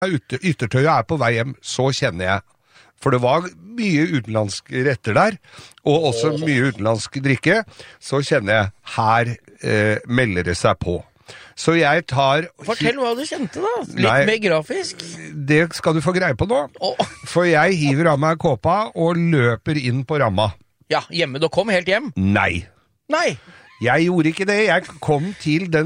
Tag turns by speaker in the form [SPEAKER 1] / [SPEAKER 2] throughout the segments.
[SPEAKER 1] yttertøyet på vei hjem, så kjenner jeg. For det var mye utenlandske retter der, og også mye utenlandsk drikke, så kjenner jeg, her melder det seg på. Så jeg tar...
[SPEAKER 2] Fortell hva du kjente da, litt mer grafisk.
[SPEAKER 1] Det skal du få greie på nå, for jeg hiver av meg kåpa og løper inn på ramma.
[SPEAKER 2] Ja, hjemme, du kom helt hjem?
[SPEAKER 1] Nei. Jeg gjorde ikke det. Jeg kom til den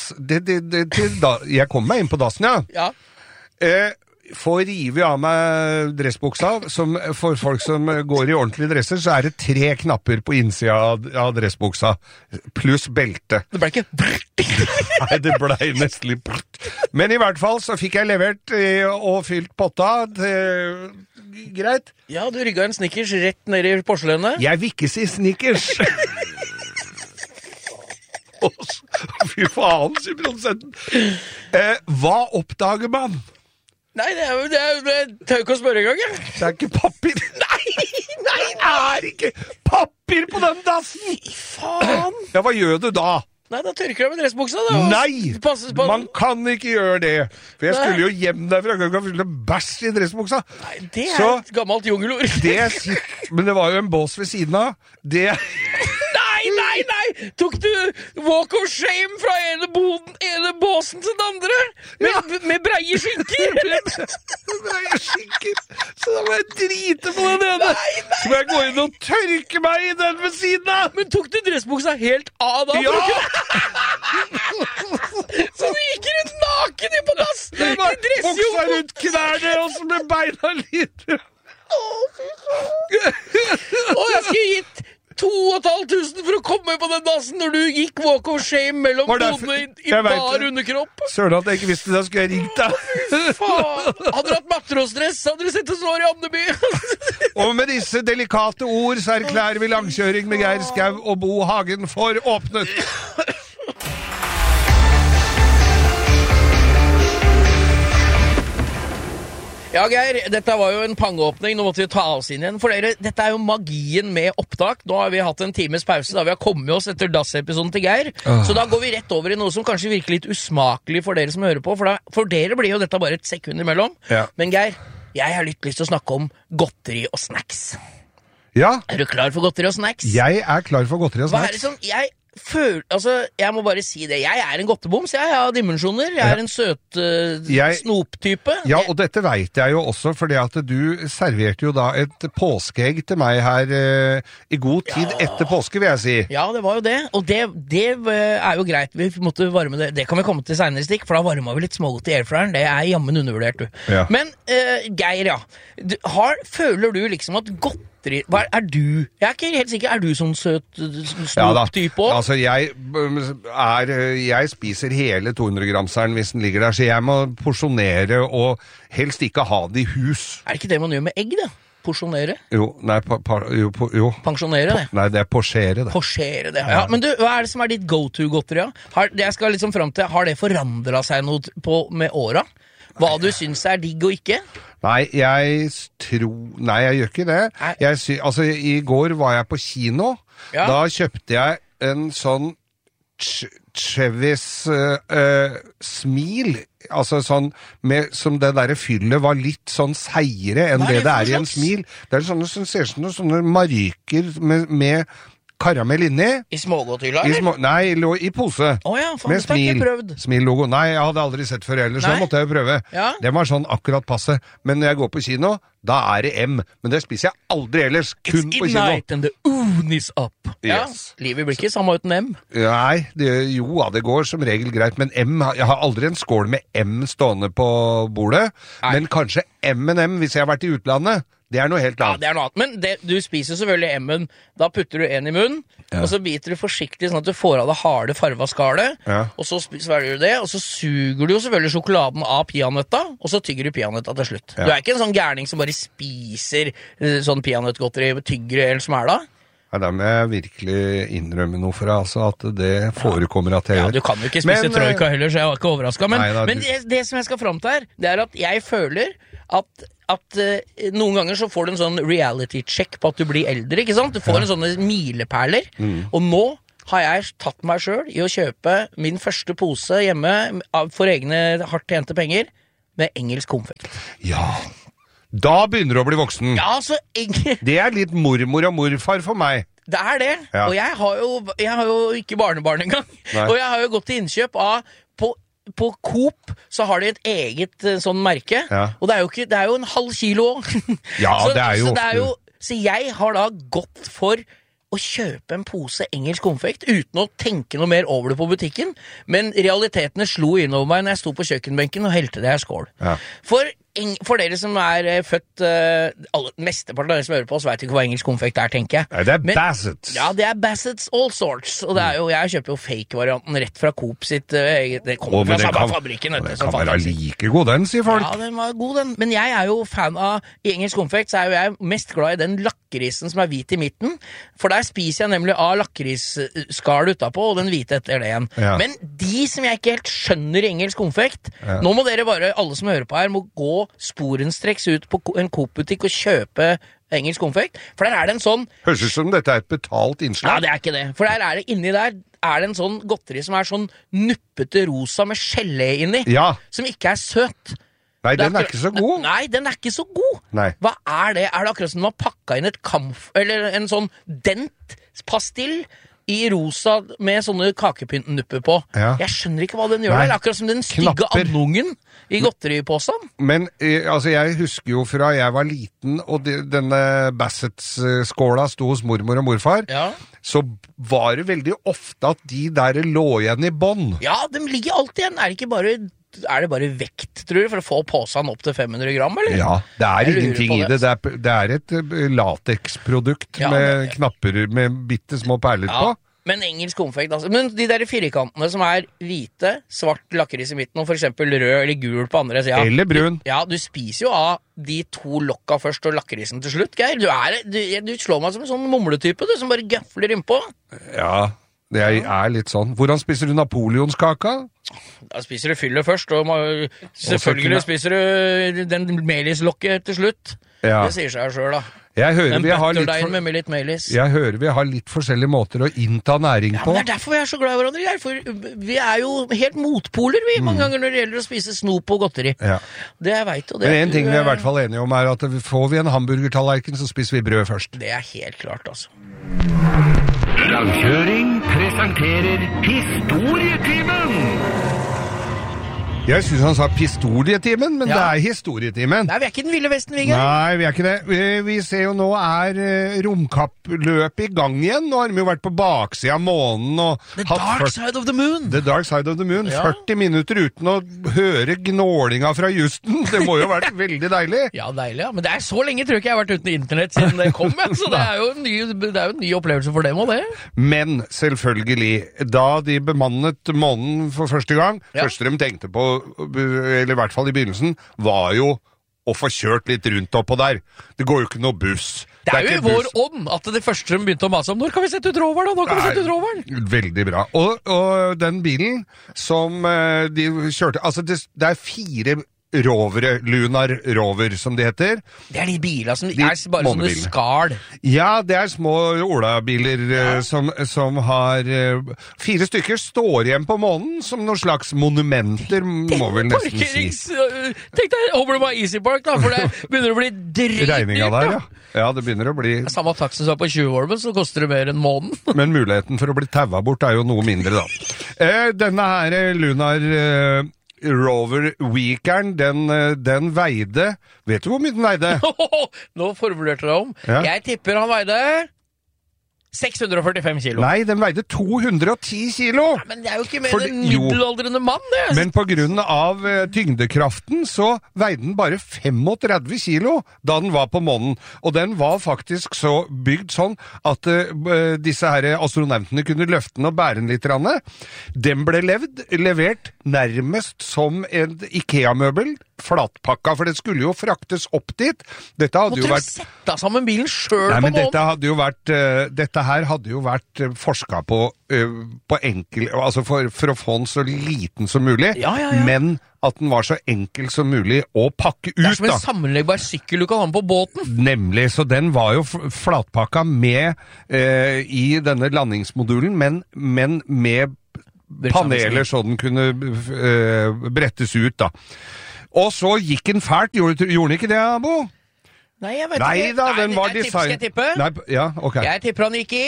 [SPEAKER 1] jeg kom meg inn på dassen,
[SPEAKER 2] ja.
[SPEAKER 1] For rive av meg dressbuksa, for folk som går i ordentlige dresser, så det 3 knapper på innsida av dressbuksa, pluss belte.
[SPEAKER 2] Det ble ikke...
[SPEAKER 1] Nei, det ble nesten litt... Men i hvert fall så fikk jeg levert og fylt potta, greit.
[SPEAKER 2] Ja, du rygget en Snickers rett ned i porselenet.
[SPEAKER 1] Jeg vil ikke si Snickers. Fy faen, sier produsenten. Hva oppdager man?
[SPEAKER 2] Nei, det tør ikke å spørre en gang, ja.
[SPEAKER 1] Det ikke papir. Nei, ikke papir på den dassen.
[SPEAKER 2] Fy faen.
[SPEAKER 1] Ja, hva gjør du da?
[SPEAKER 2] Nei, da tørker jeg med dressbuksa da.
[SPEAKER 1] Nei, man kan ikke gjøre det. For jeg skulle jo hjem derfra, jeg kan fylle bæsj i dressbuksa.
[SPEAKER 2] Nei, det et gammelt jungelord.
[SPEAKER 1] Men det var jo en bås ved siden av. Nei!
[SPEAKER 2] Tok du walk of shame fra ene båsen til den andre? Med breie skinker?
[SPEAKER 1] Breie skinker? Så da må jeg drite på den ene. Så må jeg gå inn og tørke meg i den ved siden av.
[SPEAKER 2] Men tok du dressbuksa helt av da?
[SPEAKER 1] Ja!
[SPEAKER 2] Så du gikk rundt naken i på dass?
[SPEAKER 1] Det var buksa rundt knærne, og så med beina litt.
[SPEAKER 2] Fy faen. Jeg skulle gitt 2500 for å komme på den dassen når du gikk walk of shame mellom bodene i bar underkropp.
[SPEAKER 1] Søren at jeg ikke visste det, skulle jeg ringt deg.
[SPEAKER 2] Fy faen. Hadde du hatt matrosdress, hadde du sett oss var i Andeby.
[SPEAKER 1] Og med disse delikate ord så erklærer vi langkjøring med Geir Skau og Bo Hagen for åpnet.
[SPEAKER 2] Ja, Geir, dette var jo en pangeåpning. Nå måtte vi ta oss inn igjen. For dere, dette jo magien med opptak. Nå har vi hatt en times pause da vi har kommet oss etter DAS-episoden til Geir. Så da går vi rett over i noe som kanskje virker litt usmakelig for dere som hører på. For dere blir jo dette bare et sekund imellom. Ja. Men Geir, jeg har litt lyst til å snakke om godteri og snacks.
[SPEAKER 1] Ja.
[SPEAKER 2] Du klar for godteri og snacks?
[SPEAKER 1] Jeg klar for godteri og snacks.
[SPEAKER 2] Hva det som... jeg må bare si det. Jeg en godteboms, jeg har dimensjoner. Jeg en søt snoptype.
[SPEAKER 1] Ja, og dette vet jeg jo også, fordi at du serverte jo da et påskeegg til meg her i god tid etter påske, vil jeg si. Ja,
[SPEAKER 2] det var jo det. Og det jo greit. Vi måtte varme det. Det kan vi komme til senere stikk, for da varmer vi litt smågodt i airfryeren. Det jammen undervurdert, du. Ja. Men Geir, føler du liksom at godteri... Hva du? Jeg ikke helt sikker. Du sånn søt snop-type også?
[SPEAKER 1] Altså, jeg spiser hele 200-gramseren hvis den ligger der, så jeg må porsjonere og helst ikke ha det i hus.
[SPEAKER 2] Ikke det man gjør med egg, da? Porsjonere?
[SPEAKER 1] Jo.
[SPEAKER 2] Pensjonere det?
[SPEAKER 1] Nei, det porsjere det.
[SPEAKER 2] Porsjere det, ja. Men du, hva det som ditt go-to-godteri? Jeg skal liksom frem til, har det forandret seg noe med åra? Hva du synes digg og ikke?
[SPEAKER 1] Nei, jeg gjør ikke det. I går var jeg på kino. Ja. Da kjøpte jeg en sånn Chevis smil. Altså sånn, som det der fyllet var litt sånn seire enn det i en smil. Det sånne som ser ut som sånne marker med karamell inni.
[SPEAKER 2] I smågodthylla, eller?
[SPEAKER 1] Nei, i pose.
[SPEAKER 2] Med smil.
[SPEAKER 1] Smil-logo. Nei, jeg hadde aldri sett før ellers, så måtte jeg jo prøve. Ja. Det var sånn akkurat passe. Men når jeg går på kino, da det M. Men det spiser jeg aldri ellers, kun på kino.
[SPEAKER 2] It's in night and the oon is up. Yes. Ja, livet blir ikke samme uten M.
[SPEAKER 1] Nei, det går som regel greit, men M, jeg har aldri en skål med M stående på bordet, men kanskje M&M hvis jeg har vært i utlandet. Det noe helt annet.
[SPEAKER 2] Ja, det noe annet. Men du spiser selvfølgelig M-en, da putter du en i munnen, og så biter du forsiktig sånn at du får av det harde farva skallet, og så svelger du det, og så suger du jo selvfølgelig sjokoladen av peanøtta, og så tygger du peanøtta til slutt. Du ikke en sånn gærning som bare spiser sånn peanøttgodteri med tyggere eller smæla?
[SPEAKER 1] Ja, da må jeg virkelig innrømme noe for deg, altså at det forekommer at jeg gjør.
[SPEAKER 2] Ja, du kan jo ikke spise troika heller, så jeg var ikke overrasket. Men det som jeg skal frem til her, det at jeg føler at noen ganger så får du en sånn reality check på at du blir eldre, ikke sant? Du får en sånne mileperler, og nå har jeg tatt meg selv i å kjøpe min første pose hjemme for egne hardt tjente penger, med engelsk konfekt.
[SPEAKER 1] Ja, da begynner du å bli voksen.
[SPEAKER 2] Ja, så
[SPEAKER 1] Det litt mormor og morfar for meg.
[SPEAKER 2] Det det, ja. Og jeg har jo ikke barnebarn engang. Nei. Og jeg har jo gått til innkjøp av, på Coop så har de et eget sånn merke, og det er jo en halv kilo.
[SPEAKER 1] Ja, så, det jo ofte.
[SPEAKER 2] Så jeg har da gått for å kjøpe en pose engelsk konfekt uten å tenke noe mer over det på butikken, men realitetene slo innover meg når jeg sto på kjøkkenbenken og helte det i skål. Ja. For dere som født, mesteparten av dere som hører på oss vet ikke hva engelsk konfekt tenker jeg.
[SPEAKER 1] Ja, det Bassets.
[SPEAKER 2] Ja, det Bassets all sorts, og jeg kjøper jo fake-varianten rett fra Coop sitt, det kommer fra samme fabrikken.
[SPEAKER 1] Det kan være like god den, sier folk.
[SPEAKER 2] Ja, den var god den, men jeg jo fan av, i engelsk konfekt så jo jeg mest glad i den lakkrisen som hvit i midten, for der spiser jeg nemlig av lakrisskall utapå, og den hvite etter det igjen. Ja. Men de som jeg ikke helt skjønner i engelsk konfekt, nå må dere bare, alle som hører på her, må gå sporenstreks ut på en Coop-butikk og kjøpe engelsk konfekt, for der det en sånn...
[SPEAKER 1] Høres ut som dette et betalt innslag.
[SPEAKER 2] Ja, det ikke det, for der det inni der, det en sånn godteri som sånn nuppete rosa med gelé inni, som ikke søt.
[SPEAKER 1] Nei, den ikke så god.
[SPEAKER 2] Nei, den ikke så god.
[SPEAKER 1] Nei.
[SPEAKER 2] Hva det? Det akkurat som de har pakket inn et eller en sånn dentpastill i rosa med sånne kakepyntnupper på. Ja. Jeg skjønner ikke hva den gjør. Nei. Det akkurat som den stygge andungen i godteripåsen.
[SPEAKER 1] Men altså, jeg husker jo fra jeg var liten, og denne Bassets-skåla sto hos mormor og morfar, så var det veldig ofte at de der lå igjen i bånd.
[SPEAKER 2] Ja, de ligger alltid igjen. Det bare vekt, tror du, for å få påsen opp til 500 gram, eller?
[SPEAKER 1] Ja, det ingenting i det. Det et lateksprodukt med knapper med bitte små perler på.
[SPEAKER 2] Men engelsk konfekt, altså. Men de der firkantene som hvite, svart lakris i midten, og for eksempel rød eller gul på andre siden.
[SPEAKER 1] Eller brun.
[SPEAKER 2] Ja, du spiser jo av de 2 lokka først og lakrisen til slutt, Geir. Du slår meg som en sånn mumletype, du, som bare gøfler innpå.
[SPEAKER 1] Ja, det litt sånn. Hvordan spiser du napoleonskaka?
[SPEAKER 2] Da spiser du fyllet først, og selvfølgelig spiser du den melislokket til slutt. Ja. Det sier seg selv, da.
[SPEAKER 1] Jeg hører vi har litt forskjellige måter å innta næring på.
[SPEAKER 2] Men det derfor vi så glad i hverandre, for vi jo helt motpoler, mange ganger når det gjelder å spise snop og godteri. Ja. Det jeg vet, og det...
[SPEAKER 1] Men en ting vi i hvert fall enige om at får vi en hamburgertallerken, så spiser vi brød først.
[SPEAKER 2] Det helt klart, altså.
[SPEAKER 3] Langkjøring presenterer Historietimen!
[SPEAKER 1] Jeg synes han sa pistolietimen, men det historietimen.
[SPEAKER 2] Nei, vi ikke den ville vesten, Vigga.
[SPEAKER 1] Nei, vi ikke det. Vi ser jo nå romkappløpet i gang igjen. Nå har vi jo vært på baksiden av månen. Og
[SPEAKER 2] The Dark Side of the Moon.
[SPEAKER 1] The Dark Side of the Moon. Ja. 40 minutter uten å høre gnålinga fra Houston. Det må jo ha vært veldig deilig.
[SPEAKER 2] Ja, deilig, ja. Men det så lenge tror jeg ikke jeg har vært uten internett siden det kom. Så det jo en ny opplevelse for dem og det.
[SPEAKER 1] Men selvfølgelig, da de bemannet månen for første gang, første de tenkte på, eller i hvert fall i begynnelsen, var jo å få kjørt litt rundt oppå der. Det går jo ikke noe buss.
[SPEAKER 2] Det jo i vår ånd at det første de begynte å mase om, når kan vi sette ut roveren da? Når kan vi sette ut roveren?
[SPEAKER 1] Veldig bra. Og den bilen som de kjørte, altså det 4 rovere, Lunar Rover, som det heter.
[SPEAKER 2] Det de biler som bare sånne skall.
[SPEAKER 1] Ja, det små olabiler som har 4 stykker står igjen på månen som noen slags monumenter, må vel nesten si.
[SPEAKER 2] Tenk deg, håper det var Easy Park da, for det begynner å bli dritdyrt.
[SPEAKER 1] Regninga der, ja, det begynner å bli...
[SPEAKER 2] Samme taksen som på 20-årben, så koster det mer enn månen.
[SPEAKER 1] Men muligheten for å bli taua bort jo noe mindre da. Denne her Lunar Rover Weekern, den veide... Vet du hvor mye den veide?
[SPEAKER 2] Nå formulerte du om. Ja. Jeg tipper han veide 645 kilo.
[SPEAKER 1] Nei, den veide 210 kilo.
[SPEAKER 2] Ja, men det jo ikke mer enn middelaldrende mann, det.
[SPEAKER 1] Men på grunn av tyngdekraften så veide den bare 35 kilo da den var på månen. Og den var faktisk så bygd sånn at disse her astronautene kunne løfte den og bære den litt. Den ble levert nærmest som en IKEA-møbel, flatpakka, for det skulle jo fraktes opp dit. Dette hadde jo vært...
[SPEAKER 2] Måtte du sette sammen bilen selv på månen?
[SPEAKER 1] Dette her hadde jo vært forsket på enkel, altså for å få den så liten som mulig, men at den var så enkel som mulig å pakke ut. Det
[SPEAKER 2] som en sammenleggbar sykkel du kan ha på båten.
[SPEAKER 1] Nemlig, så den var jo flatpakka med i denne landingsmodulen, men med paneler så den kunne brettes ut da. Og så gikk den fælt, gjorde den ikke det, Bo?
[SPEAKER 2] Nei, jeg vet
[SPEAKER 1] Nei
[SPEAKER 2] ikke.
[SPEAKER 1] da, den var design...
[SPEAKER 2] Skal jeg tippe?
[SPEAKER 1] Nei, ja, ok.
[SPEAKER 2] Jeg tipper han gikk i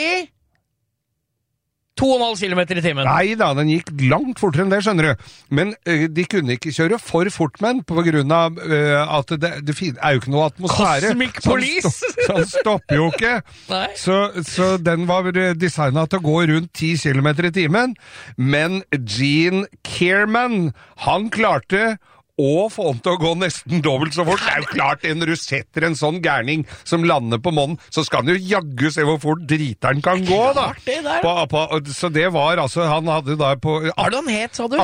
[SPEAKER 2] 2,5 kilometer i timen.
[SPEAKER 1] Nei da, den gikk langt fortere enn det, skjønner du. Men de kunne ikke kjøre for fort med den, på grunn av at det er jo ikke noe atmosfære.
[SPEAKER 2] Cosmic Police!
[SPEAKER 1] Så den stopper jo ikke.
[SPEAKER 2] Nei.
[SPEAKER 1] Så den var designet til å gå rundt 10 kilometer i timen. Men Gene Kehrman, han klarte å få den til å gå nesten dobbelt så fort. Det er jo klart, når du setter en sånn gærning som lander på månen, så skal den jo jaggu se hvor fort driteren kan gå, da.
[SPEAKER 2] Det der.
[SPEAKER 1] Så det var altså, han hadde da på...
[SPEAKER 2] Hva er det han het, sa du?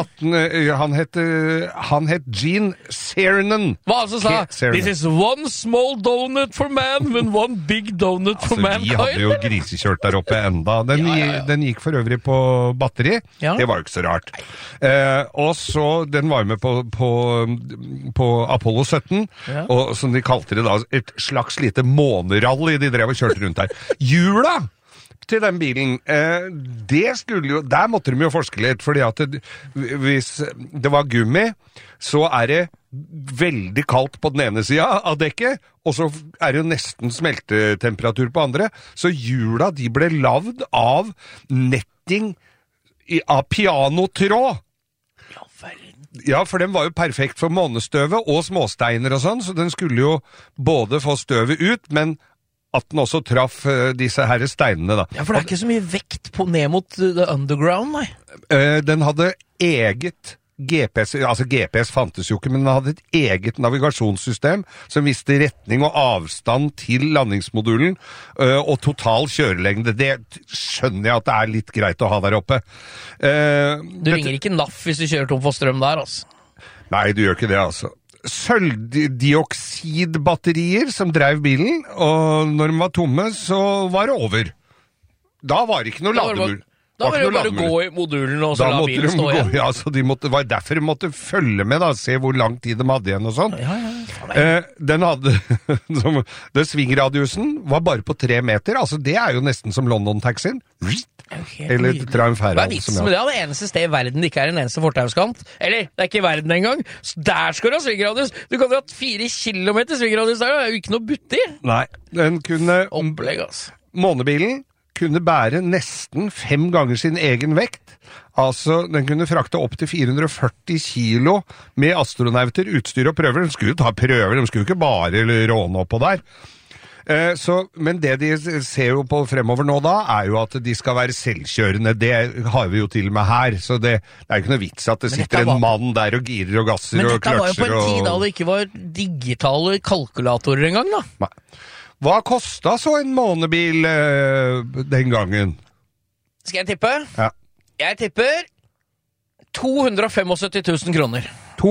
[SPEAKER 1] Han het Gene Cernan.
[SPEAKER 2] Hva altså sa? This is one small donut for man, and one big donut for mankind.
[SPEAKER 1] Vi hadde jo grisekjørt der oppe enda. Den gikk for øvrig på batteri. Ja. Det var jo ikke så rart. Og så, den var jo med på Apollo 17, ja. Og som de kalte det da, et slags lite månerally de drev og kjørte rundt der. Hjula til den bilen, der måtte de jo forske litt, fordi at hvis det var gummi, så det veldig kaldt på den ene siden av dekket, og så det jo nesten smeltetemperatur på andre, så hjula de ble lavd av netting av pianotråd. Ja, for den var jo perfekt for månestøvet og småsteiner og sånn, så den skulle jo både få støvet ut, men at den også traff disse her steinene, da.
[SPEAKER 2] Ja, for det ikke så mye vekt på ned mot the underground, nei.
[SPEAKER 1] Den hadde eget GPS, altså GPS fantes jo ikke, men den hadde et eget navigasjonssystem som visste retning og avstand til landingsmodulen, og total kjørelengde. Det skjønner jeg at det litt greit å ha der oppe.
[SPEAKER 2] Du ringer ikke NAF hvis du kjører tom for strøm der, altså?
[SPEAKER 1] Nei, du gjør ikke det, altså. Sølvdioksidbatterier som drev bilen, og når de var tomme, så var det over. Da var det ikke noe lademur.
[SPEAKER 2] Da var det jo bare å gå i modulen og så la bilen stå igjen.
[SPEAKER 1] Ja, så det var derfor de måtte følge med, da, se hvor lang tid de hadde igjen og sånn. Ja. Den hadde, den svingradiusen var bare på 3 meter, altså det jo nesten som London-taxien. Eller Triumphera.
[SPEAKER 2] Hva vitsen med det? Det eneste sted i verden det ikke en eneste fortauskant. Eller, det ikke i verden engang. Så der skal du ha svingradius. Du kan jo ha 4 kilometer svingradius der, det jo ikke noe butti.
[SPEAKER 1] Nei, den kunne...
[SPEAKER 2] Opplegg, altså.
[SPEAKER 1] Månebilen kunne bære nesten 5 ganger sin egen vekt. Altså, den kunne frakte opp til 440 kilo med astronauter, utstyr og prøver. De skulle jo ta prøver, de skulle jo ikke bare råne oppå der. Men det de ser jo på fremover nå da, jo at de skal være selvkjørende. Det har vi jo til og med her, så det jo ikke noe vits at det sitter en mann der og girer og gasser og kløtsjer.
[SPEAKER 2] Men dette var jo på en tid da det ikke var digitale kalkulatorer engang, da.
[SPEAKER 1] Nei. Hva kostet så en månebil den gangen?
[SPEAKER 2] Skal jeg tippe?
[SPEAKER 1] Ja.
[SPEAKER 2] Jeg tipper 275 000 kroner.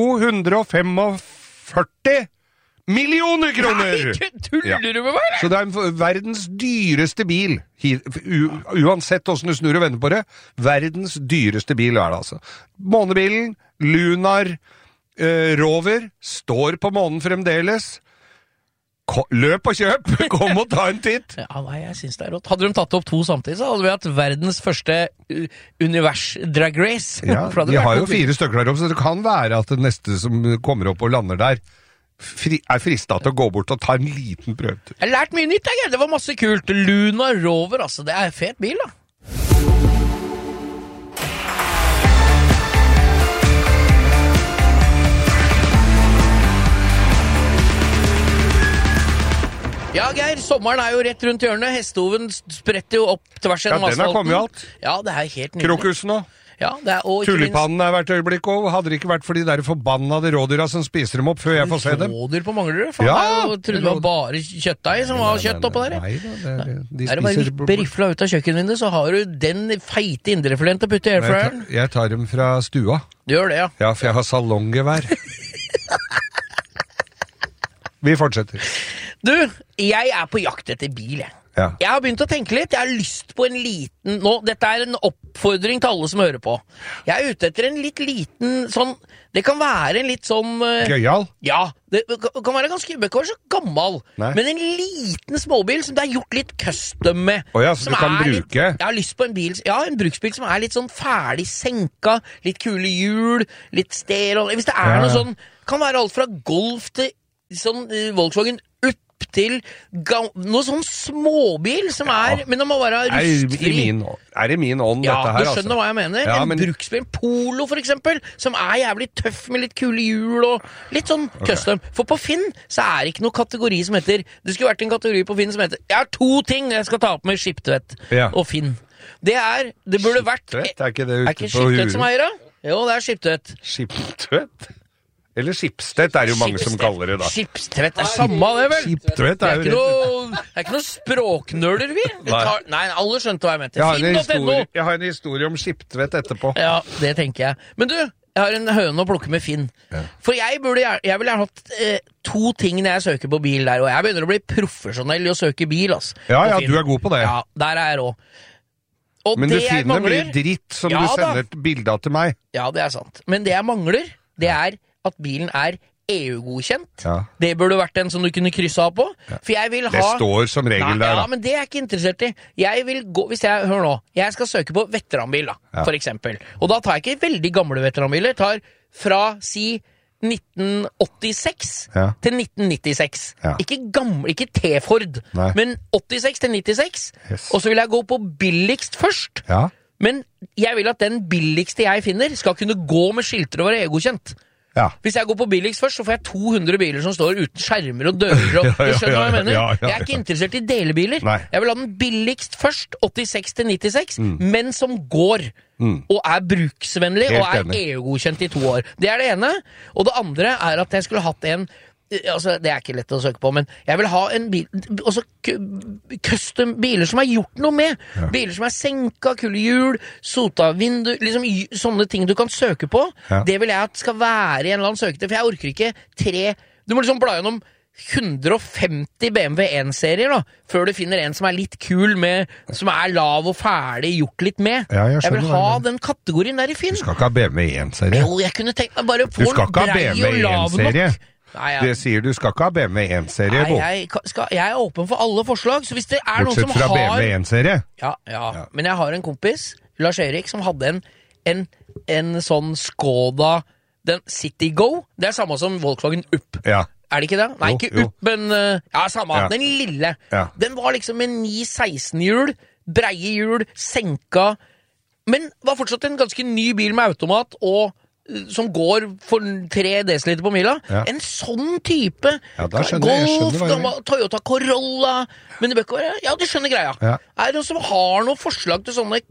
[SPEAKER 1] 245 millioner kroner!
[SPEAKER 2] Nei, tuller du med meg?
[SPEAKER 1] Så det verdens dyreste bil. Uansett hvordan du snur og vender på det, verdens dyreste bil det altså. Månebilen, Lunar, Rover, står på månen fremdeles. Løp og kjøp! Kom og ta en titt!
[SPEAKER 2] Ja, nei, jeg synes det rått. Hadde de tatt opp 2 samtidig, så hadde vi hatt verdens første univers-drag race.
[SPEAKER 1] Ja, de har jo 4 stykker der oppe, så det kan være at det neste som kommer opp og lander der, fristet til å gå bort og ta en liten prøvetur.
[SPEAKER 2] Jeg har lært mye nytt, jeg. Det var masse kult. Luna Rover, altså. Det fet bil, da. Ja, Geir, sommeren jo rett rundt hjørnet. Hestehoven spretter jo opp tvers gjennom asfalten.
[SPEAKER 1] Ja, den har kommet alt.
[SPEAKER 2] Ja, det helt nydelig.
[SPEAKER 1] Krokusen også.
[SPEAKER 2] Ja,
[SPEAKER 1] Tulipanen hvert øyeblikk også. Hadde det ikke vært for de der forbannede rådyra som spiser dem opp før jeg får se dem.
[SPEAKER 2] Rådyr på Manglerud? Faen,
[SPEAKER 1] ja,
[SPEAKER 2] jeg trodde det var bare kjøttdeig som var kjøtt oppå der.
[SPEAKER 1] Nei, de
[SPEAKER 2] det bare vippe rifla ut av kjøkkenvinduet, så har du den feite indrefileten til å putte i airfryeren.
[SPEAKER 1] Jeg tar dem fra stua.
[SPEAKER 2] Du gjør det, ja.
[SPEAKER 1] Ja, for jeg har salonggevær. Vi fortsetter.
[SPEAKER 2] Du, jeg på jakt etter bil, jeg.
[SPEAKER 1] Ja.
[SPEAKER 2] Jeg har begynt å tenke litt. Jeg har lyst på en liten nå, dette er en oppfordring til alle som hører på. Jeg er ute etter en litt liten sånn. Det kan være en litt sånn
[SPEAKER 1] Gøyal?
[SPEAKER 2] Ja, det kan være ganske, det kan være så gammel.
[SPEAKER 1] Nei.
[SPEAKER 2] Men en liten småbil som det er gjort litt custom med.
[SPEAKER 1] Åja, så du kan bruke?
[SPEAKER 2] Jeg har lyst på en bil, ja, en bruksbil som er litt sånn ferdig senka, litt kule hjul, litt stereo. Hvis det er noe sånn, kan være alt fra Golf til sånn Volkswagen upp til noe sånn småbil som men det må være rustfri.
[SPEAKER 1] Er det min ånd, dette her,
[SPEAKER 2] du skjønner hva jeg mener. Ja, en bruksbil, Polo for eksempel, som er jævlig tøff med litt kule hjul og litt sånn custom. For på Finn så er det ikke noe kategori som heter, det skulle vært en kategori på Finn som heter, jeg har 2 ting jeg skal ta opp med Skiptvet og Finn. Det burde vært...
[SPEAKER 1] Skiptvet, er ikke det ute på huet?
[SPEAKER 2] Er ikke Skiptvet som eier da? Jo, det er Skiptvet.
[SPEAKER 1] Skiptvet? Eller Skipstedt er jo mange som kaller det da.
[SPEAKER 2] Skipstvedt er samme det vel?
[SPEAKER 1] Skiptvedt er jo
[SPEAKER 2] det er ikke noe språknøler vi. Nei, alle skjønte hva jeg mente.
[SPEAKER 1] Jeg har en historie om Skiptvedt etterpå.
[SPEAKER 2] Ja, det tenker jeg. Men du, jeg har en høne å plukke med Finn. Ja. For jeg ville gjerne hatt 2 ting når jeg søker på bil der, og jeg begynner å bli profesjonell i å søke bil, altså.
[SPEAKER 1] Ja, du er god på det.
[SPEAKER 2] Ja, der er jeg også.
[SPEAKER 1] Men du finner mye dritt som du sender bilder til meg.
[SPEAKER 2] Ja, det er sant. Men det jeg mangler, det er at bilen er EU-godkjent. Ja. Det burde vært en som du kunne krysse av på. Ja. For jeg vil ha...
[SPEAKER 1] Det står som regel der, da.
[SPEAKER 2] Ja, men det er jeg ikke interessert i. Jeg vil gå... Hør nå. Jeg skal søke på veteranbil, da, for eksempel. Og da tar jeg ikke veldig gamle veteranbiler. Jeg tar fra, si, 1986 til 1996. Ja. Ikke T-Ford, men 86 til 96. Yes. Og så vil jeg gå på billigst først. Ja. Men jeg vil at den billigste jeg finner skal kunne gå med skilter og være EU-godkjent. Ja. Hvis jeg går på billigst først, så får jeg 200 biler som står uten skjermer og dører og, du skjønner hva jeg mener? Jeg er ikke interessert i delebiler. Nei. Jeg vil ha den billigst først, 86 til 96, men som går og er bruksvennlig og er EU-godkjent i 2 år. Det er det ene. Og det andre er at jeg skulle hatt en, altså det er ikke lett å søke på, men jeg vil ha en bil, altså custom biler som er gjort noe med. Ja. Biler som er senka, kule hjul, sota vindu, liksom sånne ting du kan søke på. Ja. Det vil jeg at skal være i en eller annen søketid, for jeg orker ikke du må liksom bla gjennom 150 BMW 1-serier da, før du finner en som er litt kul med, som er lav og ferdig gjort litt med. Ja, jeg vil ha den kategorien der i Finn.
[SPEAKER 1] Du skal ikke ha BMW 1-serie?
[SPEAKER 2] Jo, jeg kunne tenkt meg bare få en brei og lav nok.
[SPEAKER 1] Nei, det sier du skal ikke ha BMW 1-serie.
[SPEAKER 2] Nei, jeg er åpen for alle forslag, så hvis det er noen som har...
[SPEAKER 1] Bortsett fra BMW 1-serie?
[SPEAKER 2] Ja, men jeg har en kompis, Lars Erik, som hadde en sånn Skoda, den City Go, det er samme som Volkswagen Up. Ja. Er det ikke det? Nei, ikke Up, men... Ja, samme, den lille. Ja. Den var liksom en 9-16 hjul, breie hjul, senka, men var fortsatt en ganske ny bil med automat og... som går for 3 deciliter på mila. Ja. En sånn type Golf, Toyota Corolla, men det bør ikke være... Ja, du skjønner greia. Ja. Er det noen som har noen forslag til sånne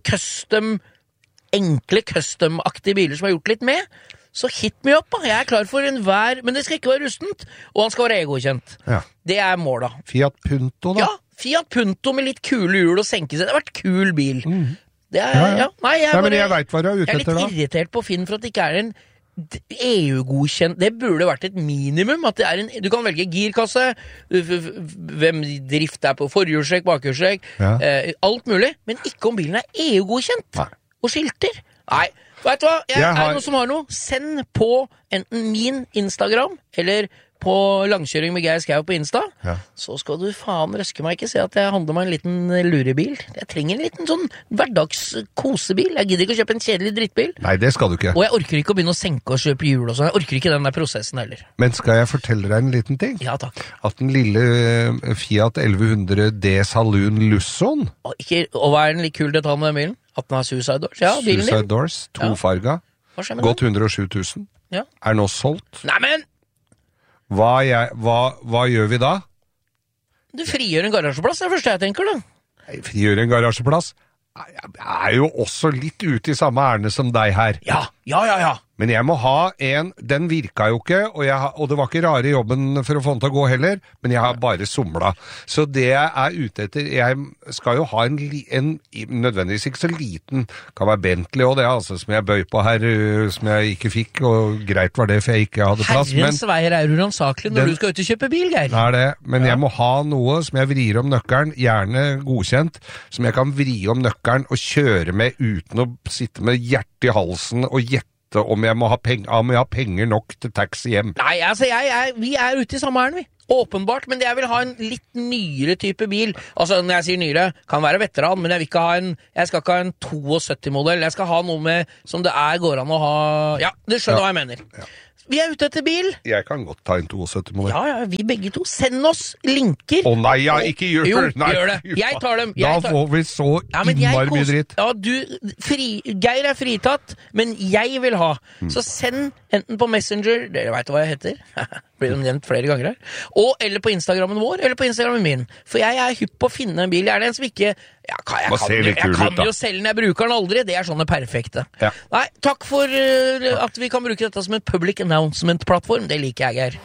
[SPEAKER 2] enkle custom-aktige biler som har gjort litt med? Så hit me up, da. Jeg er klar for enhver, men det skal ikke være rustent, og han skal være EU-godkjent. Ja. Det er mål, da.
[SPEAKER 1] Fiat Punto, da?
[SPEAKER 2] Ja, Fiat Punto med litt kule hjul og senke seg. Det har vært kul bil. Det er, Nei,
[SPEAKER 1] men jeg vet hva du er ute etter da.
[SPEAKER 2] Jeg er litt irritert på Finn for at det ikke er en EU-godkjent. Det burde vært et minimum. At det er du kan velge girkasse, hvem drift er på forhjulstrekk, bakhjulstrekk, alt mulig, men ikke om bilen er EU-godkjent. Og skilter. Nei, vet du hva? Er det noen som har noe? Send på enten min Instagram, eller på langkjøring med Geir Skau på Insta, så skal du faen røske meg ikke se at jeg handler meg en liten lurebil. Jeg trenger en liten sånn hverdagskosebil. Jeg gidder ikke å kjøpe en kjedelig drittbil.
[SPEAKER 1] Nei, det skal du ikke.
[SPEAKER 2] Og jeg orker ikke å begynne å senke og kjøpe hjul og sånn. Jeg orker ikke den der prosessen heller.
[SPEAKER 1] Men skal jeg fortelle deg en liten ting?
[SPEAKER 2] Ja, takk.
[SPEAKER 1] At den lille Fiat 1100 D Saloon Lusson...
[SPEAKER 2] Og hva er den litt kul detalj med den bilen? At den har Suicide Doors? Ja, bilen din.
[SPEAKER 1] Suicide Doors, 2-farga. Gått 107 000. Ja. Er nå solgt.
[SPEAKER 2] Nei, men...
[SPEAKER 1] Hva gjør vi da?
[SPEAKER 2] Du frigjør en garasjeplass, det er det første jeg tenker da.
[SPEAKER 1] Frigjør en garasjeplass? Jeg er jo også litt ute i samme ærende som deg her.
[SPEAKER 2] Ja.
[SPEAKER 1] Men jeg må ha den virka jo ikke, og det var ikke rare jobben for å få den til å gå heller, men jeg har bare somla. Så det jeg ute etter, jeg skal jo ha en nødvendigvis ikke så liten, kan være Bentley og det, altså, som jeg bøy på her, som jeg ikke fikk, og greit var det, for jeg ikke hadde plass.
[SPEAKER 2] Herrens veier er uransakelig når du skal ut og kjøpe bil, Geir.
[SPEAKER 1] Det er det, men jeg må ha noe som jeg vrir om nøkkelen, gjerne godkjent, som jeg kan vri om nøkkelen og kjøre med uten å sitte med hjertet i halsen og gjette om jeg må ha penger nok til taxi hjem.
[SPEAKER 2] Nei, altså vi er ute i samme ærend, vi. Åpenbart, men jeg vil ha en litt nyere type bil. Altså, når jeg sier nyere, kan være veteran, men jeg skal ikke ha en 72-modell. Jeg skal ha noe med, som det går an å ha. Ja, du skjønner hva jeg mener. Ja. Vi er ute etter bil.
[SPEAKER 1] Jeg kan godt ta en 72-modell.
[SPEAKER 2] Ja, vi begge to. Send oss linker.
[SPEAKER 1] Nei, ikke gjør det.
[SPEAKER 2] Jo, gjør det. Jeg tar dem.
[SPEAKER 1] Da får vi så innmari mye dritt.
[SPEAKER 2] Ja, Geir er fritatt, men jeg vil ha. Så send enten på Messenger, dere vet hva jeg heter. Blir jo nevnt flere ganger her. Eller på Instagrammen vår, eller på Instagrammen min. For jeg er hypp på å finne en bil. Jeg er den som ikke... Jeg kan jo selge den, jeg bruker den aldri. Det er sånne perfekte. Ja. Nei, takk for at vi kan bruke dette som en public announcement-plattform. Det liker jeg, Geir.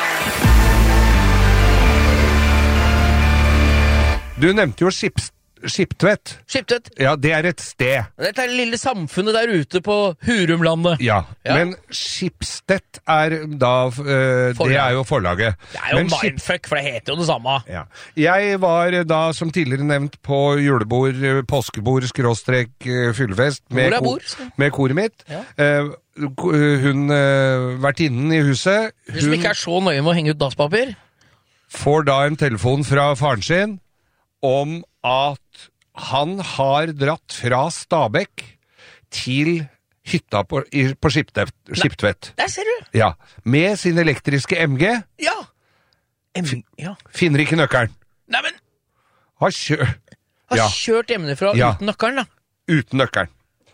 [SPEAKER 1] Du nevnte jo Skiptvet.
[SPEAKER 2] Skiptvet?
[SPEAKER 1] Ja, det er et sted.
[SPEAKER 2] Dette er det lille samfunnet der ute på Hurumlandet.
[SPEAKER 1] Ja, men Schibsted er da, det er jo forlaget.
[SPEAKER 2] Det er jo mindfuck, for det heter jo det samme.
[SPEAKER 1] Ja. Jeg var da, som tidligere nevnt, på julebord, påskebord, fyllefest med koret mitt. Ja. Hun, vertinnen i huset...
[SPEAKER 2] Hun som ikke er så nøye med å henge ut dasspapir?
[SPEAKER 1] Får da en telefon fra faren sin om at han har dratt fra Stabekk til hytta på Skiptvet.
[SPEAKER 2] Der ser du.
[SPEAKER 1] Ja, med sin elektriske MG.
[SPEAKER 2] Ja.
[SPEAKER 1] Finner ikke nøkkelen.
[SPEAKER 2] Nei, men...
[SPEAKER 1] Har kjørt
[SPEAKER 2] hjemmefra uten nøkkelen, da.
[SPEAKER 1] Uten nøkkelen.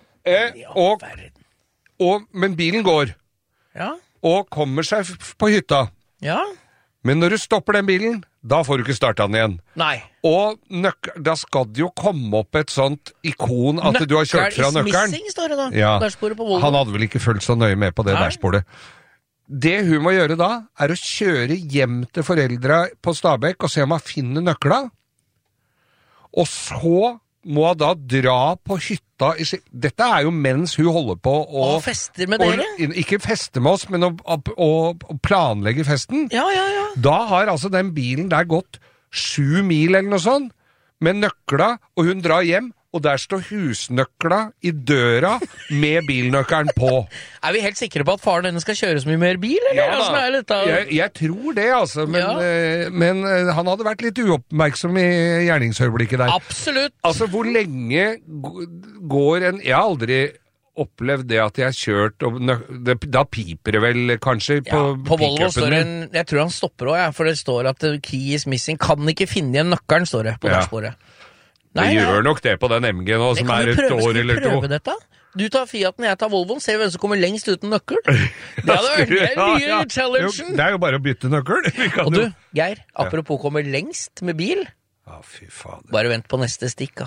[SPEAKER 1] Men bilen går. Ja. Og kommer seg på hytta. Ja. Men når du stopper den bilen, da får du ikke starta den igjen.
[SPEAKER 2] Nei.
[SPEAKER 1] Og da skal det jo komme opp et sånt ikon at du har kjørt fra nøkkelen.
[SPEAKER 2] Missing, står det da.
[SPEAKER 1] Ja.
[SPEAKER 2] Dashbordet på Volvo.
[SPEAKER 1] Han hadde vel ikke følt så nøye med på det dashbordet. Det hun må gjøre da, er å kjøre hjem til foreldra på Stabekk og se om han finner nøkla. Og så må han da dra på hytta. Dette er jo mens hun holder på
[SPEAKER 2] og fester med dere?
[SPEAKER 1] Ikke feste med oss, men å planlegge festen.
[SPEAKER 2] Ja.
[SPEAKER 1] Da har altså den bilen der gått 7 mil eller noe sånt, med nøkla, og hun drar hjem, og der står husnøkla i døra med bilnøkkelen på.
[SPEAKER 2] Er vi helt sikre på at faren henne skal kjøre så mye mer bil, eller?
[SPEAKER 1] Ja da, jeg tror det, altså, men han hadde vært litt uoppmerksom i gjerningsøyeblikket der.
[SPEAKER 2] Absolutt!
[SPEAKER 1] Altså, hvor lenge går en... Jeg har aldri opplevd det at jeg har kjørt, og da piper det vel kanskje på
[SPEAKER 2] Volvo står det jeg tror han stopper også, for det står at key is missing, kan ikke finne igjen nøkkelen, står det på dashbordet.
[SPEAKER 1] Det gjør nok det på den MG nå, som er et år eller to.
[SPEAKER 2] Skal vi prøve dette? Du tar Fiaten, jeg tar Volvoen, ser hvem som kommer lengst uten nøkkel. Det hadde vært nye challengen.
[SPEAKER 1] Det er jo bare å bytte nøkkel.
[SPEAKER 2] Og du, Geir, apropos kommer lengst med bil.
[SPEAKER 1] Ja, fy fader.
[SPEAKER 2] Bare vent på neste stikk, da.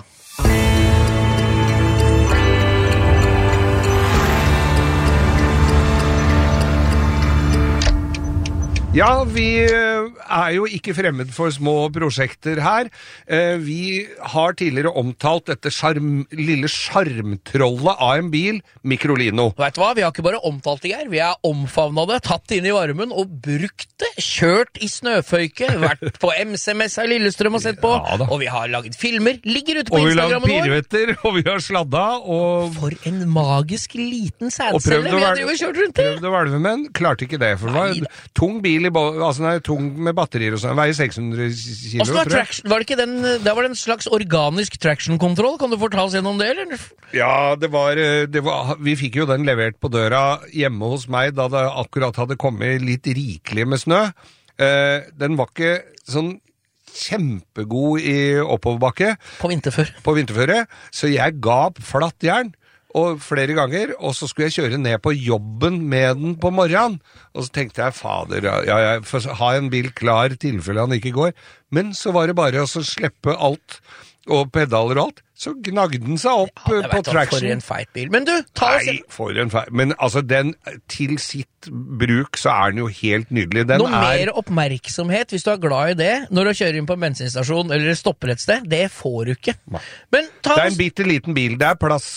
[SPEAKER 1] Ja, vi er jo ikke fremmed for små prosjekter her. Vi har tidligere omtalt dette lille sjarmtrollet av en bil, Microlino.
[SPEAKER 2] Vet du hva, vi har ikke bare omtalt det, Geir. Vi har omfavnet det, tatt det inn i varmen og brukt det. Kjørt i snøføyke, vært på MC-messa i Lillestrøm og sett på. Ja, og vi har laget filmer, ligger ute på Instagrammen vår.
[SPEAKER 1] Og vi har laget piruetter, og vi har sladda.
[SPEAKER 2] For en magisk liten sædcelle vi har kjørt rundt i.
[SPEAKER 1] Prøvde å valve, men klarte ikke det, for det var tung bil altså den er tung med batterier og sånn, veier 600 kilo,
[SPEAKER 2] tror jeg. Var det ikke den, det var en slags organisk traction-kontroll, kan du fortelle oss gjennom det, eller?
[SPEAKER 1] Ja, det var, vi fikk jo den levert på døra hjemme hos meg, da det akkurat hadde kommet litt rikelig med snø. Den var ikke sånn kjempegod i oppoverbakke.
[SPEAKER 2] På
[SPEAKER 1] vinterføre, så jeg ga flatt jern. Og flere ganger, og så skulle jeg kjøre ned på jobben med den på morgenen. Og så tenkte jeg, fader, jeg får ha en bil klar tilfelle han ikke går. Men så var det bare å slippe alt og pedaler og alt, så gnagde den seg opp på traction.
[SPEAKER 2] For en feit bil. Men du, ta oss...
[SPEAKER 1] Nei, for en feit... Men altså, den, til sitt bruk, så er den jo helt nydelig. Den
[SPEAKER 2] mer oppmerksomhet, hvis du er glad i det, når du kjører inn på en bensinstasjon eller stopper et sted, det får du ikke. Men ta oss... Det er
[SPEAKER 1] en bitteliten bil. Det er plass,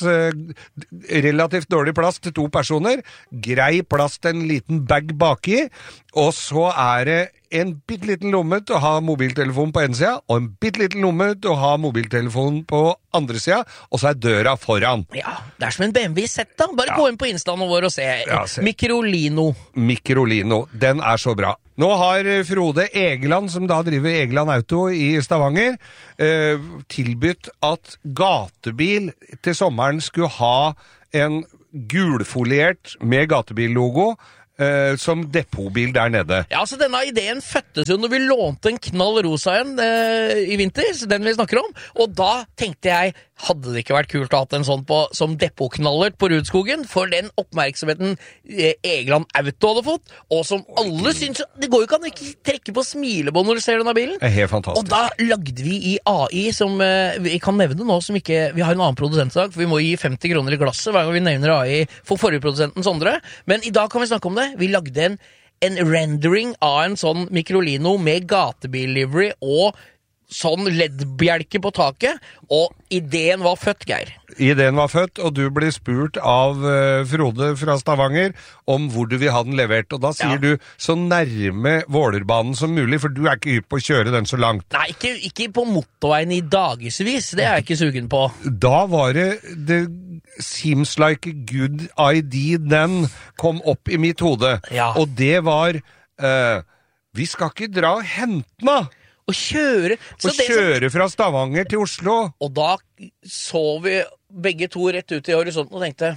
[SPEAKER 1] relativt dårlig plass til 2 personer, grei plass til en liten bag baki, og så er det en bitteliten lomme til å ha mobiltelefon på en side, og en bitteliten lomme til å ha mobiltelefon på andre sida, og så er døra foran.
[SPEAKER 2] Ja, det er som en BMW Z da. Bare gå inn på Instaen vår og se. Microlino.
[SPEAKER 1] Microlino. Den er så bra. Nå har Frode Egeland, som da driver Egeland Auto i Stavanger, tilbytt at gatebil til sommeren skulle ha en gulfoliert med gatebillogo, som depotbil der nede.
[SPEAKER 2] Ja, altså denne ideen føttes jo når vi lånte en knall rosa en i vinter, den vi snakker om, og da tenkte jeg, hadde det ikke vært kult å ha en sånn som depotknallert på Rudskogen, for den oppmerksomheten Egeland Auto hadde fått, og som alle synes, det går jo ikke an å ikke trekke på smilebånd når du ser denne bilen.
[SPEAKER 1] Det er helt fantastisk.
[SPEAKER 2] Og da lagde vi i AI, som vi kan nevne nå, som ikke, vi har en annen produsent i dag, for vi må gi 50 kroner i glasset hver gang vi nevner AI for forrige produsenten Sondre, men i dag kan vi snakke om det. Vi lagde en rendering av en sånn Microlino med gatebil-livery og sånn LED-bjelke på taket, og ideen var født, Geir.
[SPEAKER 1] Ideen var født, og du ble spurt av Frode fra Stavanger om hvor du vil ha den levert, og da sier du så nærme Vålerbanen som mulig, for du er ikke hypp på å kjøre den så langt.
[SPEAKER 2] Nei, ikke på motorveien i dagesvis, det er jeg ikke sugen på.
[SPEAKER 1] Da var det seems like a good idea, den kom opp i mitt hode, og det var vi skal ikke dra og hente den da.
[SPEAKER 2] Og kjøre
[SPEAKER 1] fra Stavanger til Oslo.
[SPEAKER 2] Og da så vi begge to rett ut i horisonten og tenkte,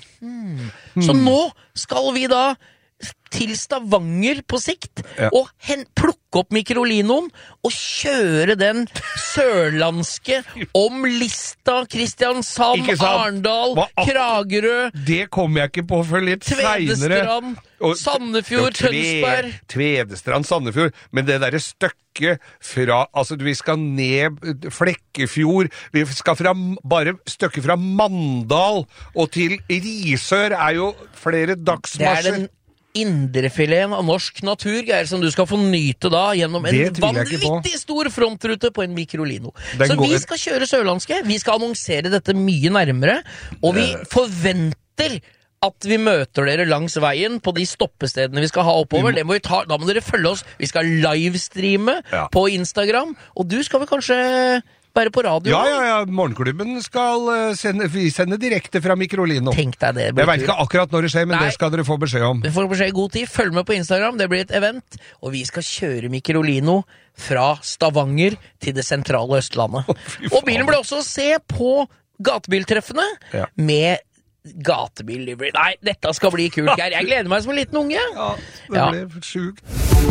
[SPEAKER 2] så nå skal vi da til Stavanger på sikt, og plukke opp Microlinoen, og kjøre den sørlandske om Lista, Kristiansand, Arendal, Kragerø.
[SPEAKER 1] Det kom jeg ikke på for litt senere.
[SPEAKER 2] Tvedestrand, Sandefjord, Tønsberg.
[SPEAKER 1] Tvedestrand, Sandefjord, men det der stykket fra, altså vi skal ned Flekkefjord, vi skal bare stykket fra Mandal og til Risør er jo flere dagsmarsjer.
[SPEAKER 2] Det er den indrefileten av norsk natur, Geir, som du skal få nyte da gjennom en vanvittig stor frontrute på en Microlino. Så vi skal kjøre sørlandske, vi skal annonsere dette mye nærmere, og vi forventer at vi møter dere langs veien på de stoppestedene vi skal ha oppover. Det må vi ta, da må dere følge oss. Vi skal livestreame på Instagram, og du skal vel kanskje være på radio?
[SPEAKER 1] Ja. Morgenklubben skal sende direkte fra Microlino.
[SPEAKER 2] Tenk deg det.
[SPEAKER 1] Jeg vet ikke akkurat når det skjer, men det skal dere få beskjed om.
[SPEAKER 2] Dere får beskjed i god tid. Følg med på Instagram, det blir et event, og vi skal kjøre Microlino fra Stavanger til det sentrale Østlandet. Og bilen ble også se på gatebiltreffene med gatebil-livery. Nei, dette skal bli kult, Geir. Jeg gleder meg som en liten unge.
[SPEAKER 1] Ja, det ble sjukt.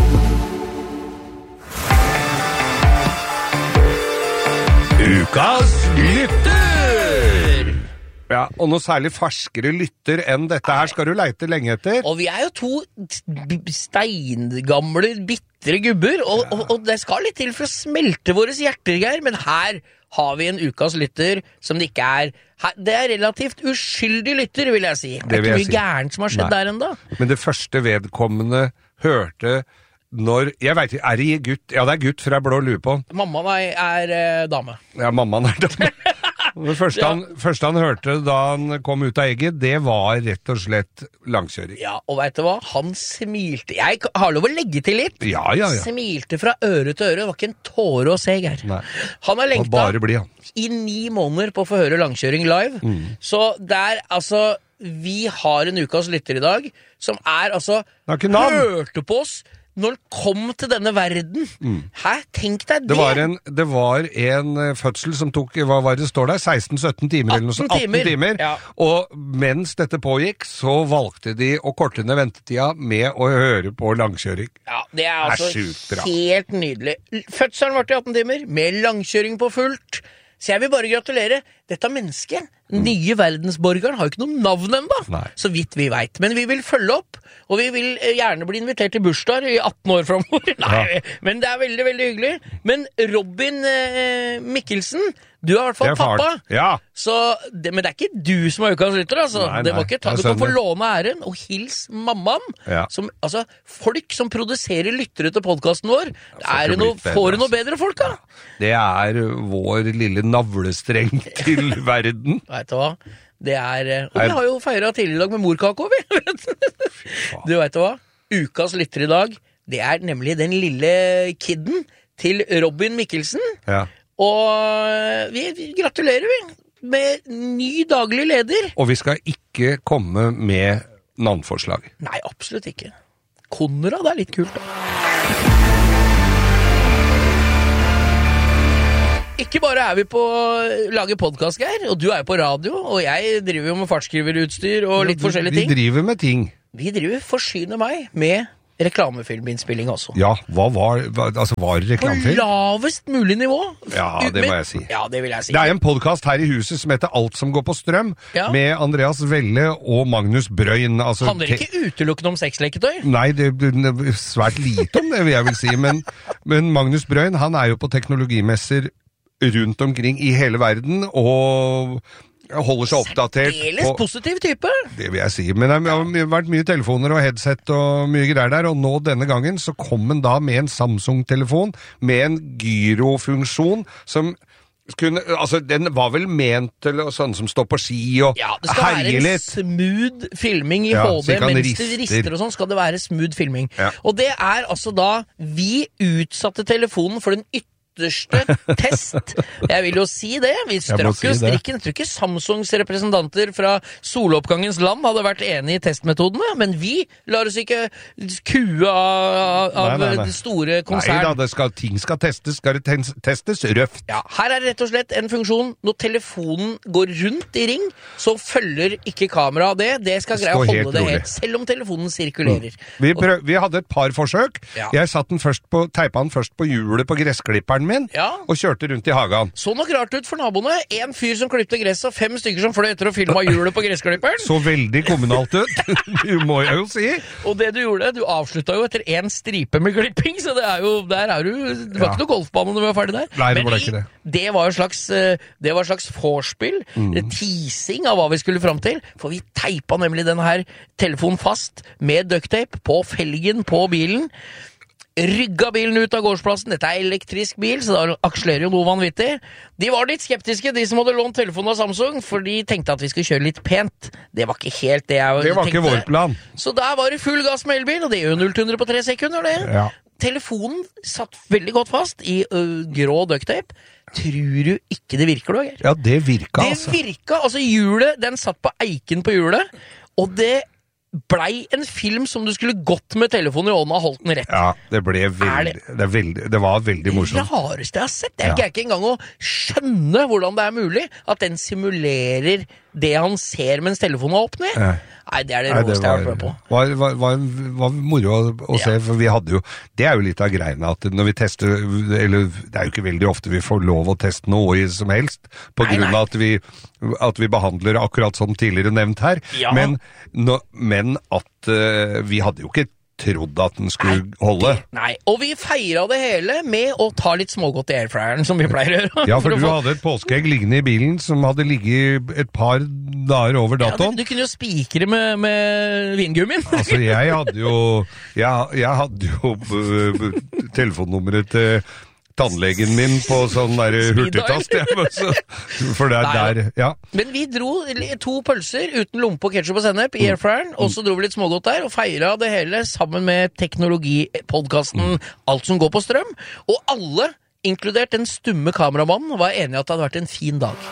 [SPEAKER 1] Ukas lytter! Ja, og noe særlig ferskere lytter enn dette her skal du leite lenge etter.
[SPEAKER 2] Og vi er jo to steingamle, bittre gubber, og det skal litt til for å smelte våre hjerter, Geir, men her har vi en ukas lytter som det ikke er. Det er relativt uskyldig lytter, vil jeg si. Det er ikke mye gærent som har skjedd der enda.
[SPEAKER 1] Men det første vedkommende hørte når, jeg vet ikke, er det gutt? Ja, det er gutt, for jeg blå lue på.
[SPEAKER 2] Mammaen er dame.
[SPEAKER 1] Ja, mammaen er dame. Det første han hørte da han kom ut av egget, det var rett og slett langkjøring.
[SPEAKER 2] Ja, og vet du hva? Han smilte. Jeg har lov å legge til litt.
[SPEAKER 1] Ja.
[SPEAKER 2] Smilte fra øre til øre. Det var ikke en tåre å se, Geir.
[SPEAKER 1] Nei.
[SPEAKER 2] Han har lengta
[SPEAKER 1] bare bli,
[SPEAKER 2] i 9 måneder på å få høre langkjøring live. Så der, altså, vi har en ukas lytter i dag, som hørte på oss når han kom til denne verden. Hæ? Tenk deg det.
[SPEAKER 1] Det var en fødsel som tok, hva var det står der? 16-17 timer eller noe sånt. 18 timer. Ja. Og mens dette pågikk, så valgte de å korte ned ventetida med å høre på langkjøring.
[SPEAKER 2] Ja, det er altså helt nydelig. Fødselen var til 18 timer, med langkjøring på fullt. Så jeg vil bare gratulere dette mennesket. nye verdensborgeren har jo ikke noe navn ennå, så vidt vi vet. Men vi vil følge opp, og vi vil gjerne bli invitert til bursdag i 18 år fremover. Nei, men det er veldig, veldig hyggelig. Men Robin Mikkelsen, du er i hvert fall pappa.
[SPEAKER 1] Ja.
[SPEAKER 2] Men det er ikke du som er ukas lytter, altså. Nei, det må ikke ta, du kan få låne æren, og hils mammaen. Ja. Altså, folk som produserer lyttere til podcasten vår, får du noe bedre folk, da?
[SPEAKER 1] Det er vår lille navlestreng til verden.
[SPEAKER 2] Vet du hva? Det er, og vi har jo feiret tidligere i dag med morkake, du vet hva? Ukas lytter i dag, det er nemlig den lille kidden til Robin Mikkelsen. Ja. Og vi gratulerer med ny daglig leder.
[SPEAKER 1] Og vi skal ikke komme med navnforslag.
[SPEAKER 2] Nei, absolutt ikke. Konrad er litt kult, da. Ikke bare er vi på lage podcast, Geir, og du er jo på radio, og jeg driver jo med fartskriverutstyr og litt forskjellige ting.
[SPEAKER 1] Vi driver med ting.
[SPEAKER 2] Vi driver forsyner meg med reklamefilminnspilling også.
[SPEAKER 1] Ja, var det reklamefilm?
[SPEAKER 2] På lavest mulig nivå.
[SPEAKER 1] Ja, det må jeg si.
[SPEAKER 2] Ja, det vil jeg si.
[SPEAKER 1] Det er en podcast her i huset som heter Alt som går på strøm, med Andreas Velle og Magnus Brøyn. Altså,
[SPEAKER 2] handler ikke utelukkende om sexleketøy?
[SPEAKER 1] Nei, det er svært lite om det, vil jeg vel si. Men Magnus Brøyn, han er jo på teknologimesser rundt omkring i hele verden, og holder seg oppdatert.
[SPEAKER 2] Særdeles positiv type.
[SPEAKER 1] Det vil jeg si, men det har vært mye telefoner og headset og mye greier der, og nå denne gangen så kom han da med en Samsung-telefon med en gyrofunksjon som kunne, altså den var vel ment til sånn som står på ski og herje litt. Ja, det skal være en smooth filming i HD, mens det rister og sånn skal det være smooth filming. Ja. Og det er altså da, vi utsatte telefonen for den ytterste test. Jeg vil jo si det. Vi strakk jo strikken. Jeg tror ikke Samsungs representanter fra soloppgangens land hadde vært enige i testmetodene, men vi lar oss ikke kue av det store konsern. Nei da, ting skal testes testes røft.
[SPEAKER 2] Ja, her er rett og slett en funksjon. Når telefonen går rundt i ring, så følger ikke kamera det. Det skal greie å holde det helt, selv om telefonen sirkulerer.
[SPEAKER 1] Vi hadde et par forsøk. Ja. Jeg teipa den først på hjulet på gressklipperen min, og kjørte rundt i hagen.
[SPEAKER 2] Så nok rart ut for naboene. En fyr som klippte gress, og 5 stykker som fløy etter og filma hjulet på gressklipperen.
[SPEAKER 1] Så veldig kommunalt ut, det må jeg jo si.
[SPEAKER 2] Og det du gjorde, du avslutta jo etter 1 stripe med klipping, så det var ikke noe golfbane når vi var ferdig der.
[SPEAKER 1] Nei, det var ikke det.
[SPEAKER 2] Det var et slags vorspiel, teasing av hva vi skulle fram til, for vi teipa nemlig denne her telefonen fast med ducktape på felgen på bilen. Rygga bilen ut av gårdsplassen. Dette er elektrisk bil, så da akselerer jo noe vanvittig. De var litt skeptiske, de som hadde lånt telefonen av Samsung, for de tenkte at vi skulle kjøre litt pent. Det var ikke helt det jeg tenkte.
[SPEAKER 1] Det var ikke vår plan.
[SPEAKER 2] Så der var det full gass med elbil, og det gjør 0-100 på 3 sekunder, det. Ja. Telefonen satt veldig godt fast i grå ducktape. Tror du ikke det virker, da, Geir?
[SPEAKER 1] Ja, det virka, altså.
[SPEAKER 2] Det virka, altså hjulet, den satt på eiken på hjulet, og det blei en film som du skulle gått med telefonen i hånda og holdt den rett.
[SPEAKER 1] Ja, det var veldig morsomt.
[SPEAKER 2] Det rareste jeg har sett. Jeg greier ikke engang å skjønne hvordan det er mulig at den simulerer det han ser mens telefonen er opp ned. Nei, det er det råeste jeg har vært med på.
[SPEAKER 1] Det var moro å se, for vi hadde jo, det er jo litt av greiene, at når vi tester, eller det er jo ikke veldig ofte vi får lov å teste noe som helst, på grunn av at vi behandler akkurat som tidligere nevnt her, men at vi hadde jo ikke trodd at den skulle holde.
[SPEAKER 2] Nei, og vi feiret det hele med å ta litt smågodt i airfryeren, som vi pleier å gjøre.
[SPEAKER 1] Ja, for du hadde et påskeegg liggende i bilen som hadde ligget et par dager over datoen.
[SPEAKER 2] Ja, du kunne jo spikre med vingummien.
[SPEAKER 1] Altså, jeg hadde jo telefonnummeret til tannlegen min på sånn der hurtigtast, for det er der, ja.
[SPEAKER 2] Men vi dro 2 pølser uten lompe og ketchup og sennep i airfryeren, og så dro vi litt smågodt der, og feiret det hele sammen med teknologipodcasten Alt som går på strøm, og alle, inkludert den stumme kameramannen, var enige at det hadde vært en fin dag.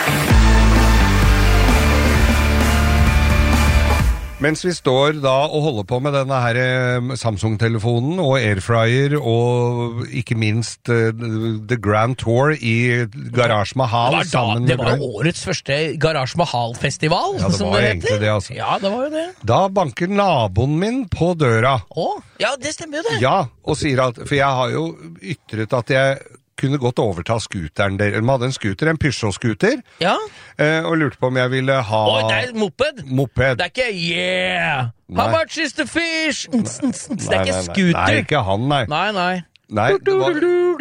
[SPEAKER 1] Mens vi står da og holder på med denne her Samsung-telefonen og Airfryer og ikke minst The Grand Tour i Garage Mahal.
[SPEAKER 2] Det var årets første Garage Mahal-festival,
[SPEAKER 1] ja, det var egentlig det, altså.
[SPEAKER 2] Ja, det var jo det.
[SPEAKER 1] Da banker naboen min på døra.
[SPEAKER 2] Ja, det stemmer jo det.
[SPEAKER 1] Ja, og sier at, for jeg har jo ytret at jeg kunne godt overta skuteren der. De hadde en skuter, en Peugeot-skuter, og lurte på om jeg ville ha...
[SPEAKER 2] det er moped?
[SPEAKER 1] Moped.
[SPEAKER 2] Det er ikke, yeah! Nei. How much is the fish? Det er ikke skuter.
[SPEAKER 1] Nei, ikke han, nei.
[SPEAKER 2] Nei,
[SPEAKER 1] det var...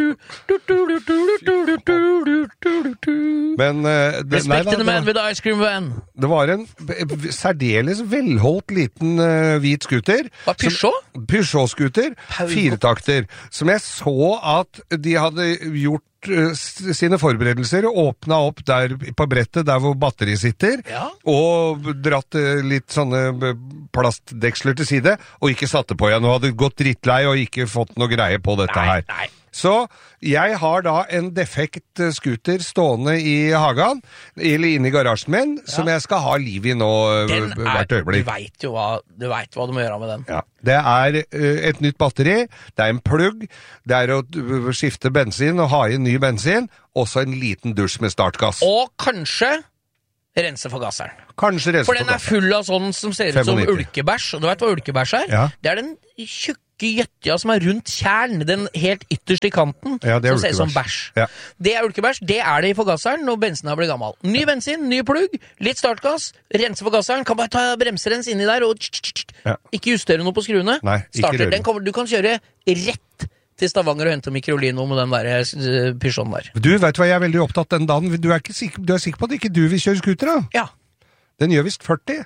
[SPEAKER 1] Men...
[SPEAKER 2] Respect to the man with ice cream van.
[SPEAKER 1] Det var en særdeles velholdt liten hvit skuter.
[SPEAKER 2] Hva, Peugeot?
[SPEAKER 1] Peugeot-skuter, 4-takter, som jeg så at de hadde gjort sine forberedelser og åpnet opp der på brettet der hvor batteri sitter og dratt litt sånne plastdeksler til side og ikke satte på igjen og hadde gått drittlei og ikke fått noe greie på dette her. Så jeg har da en defekt skuter stående i hagen, eller inne i garasjen min, som jeg skal ha liv i nå hvert øyeblikk.
[SPEAKER 2] Du vet hva du må gjøre med den.
[SPEAKER 1] Ja. Det er et nytt batteri, det er en plugg, det er å skifte bensin og ha inn ny bensin, også en liten dusj med startgass.
[SPEAKER 2] Og kanskje rense forgasseren.
[SPEAKER 1] For
[SPEAKER 2] den er full av sånn som ser ut som ulkebæsj, og du vet hva ulkebæsj er?
[SPEAKER 1] Ja.
[SPEAKER 2] Det er den tjukke gjøtja som er rundt kjern, den helt ytterst i kanten, som ser ut som bæsj. Ja. Det er ulkebæsj, det er det i forgasseren når bensinen har blitt gammel. Ny bensin, ny plugg, litt startgass, rense forgasseren, kan bare ta bremserens inni der og ikke justere noe på skruene.
[SPEAKER 1] Nei, ikke røre.
[SPEAKER 2] Du kan kjøre rett til Stavanger og hente Microlino med den der Peugeoten der.
[SPEAKER 1] Du vet hva jeg er veldig opptatt den dagen, du er sikker på at ikke du vil kjøre skuter da?
[SPEAKER 2] Ja.
[SPEAKER 1] Den gjør vist 40.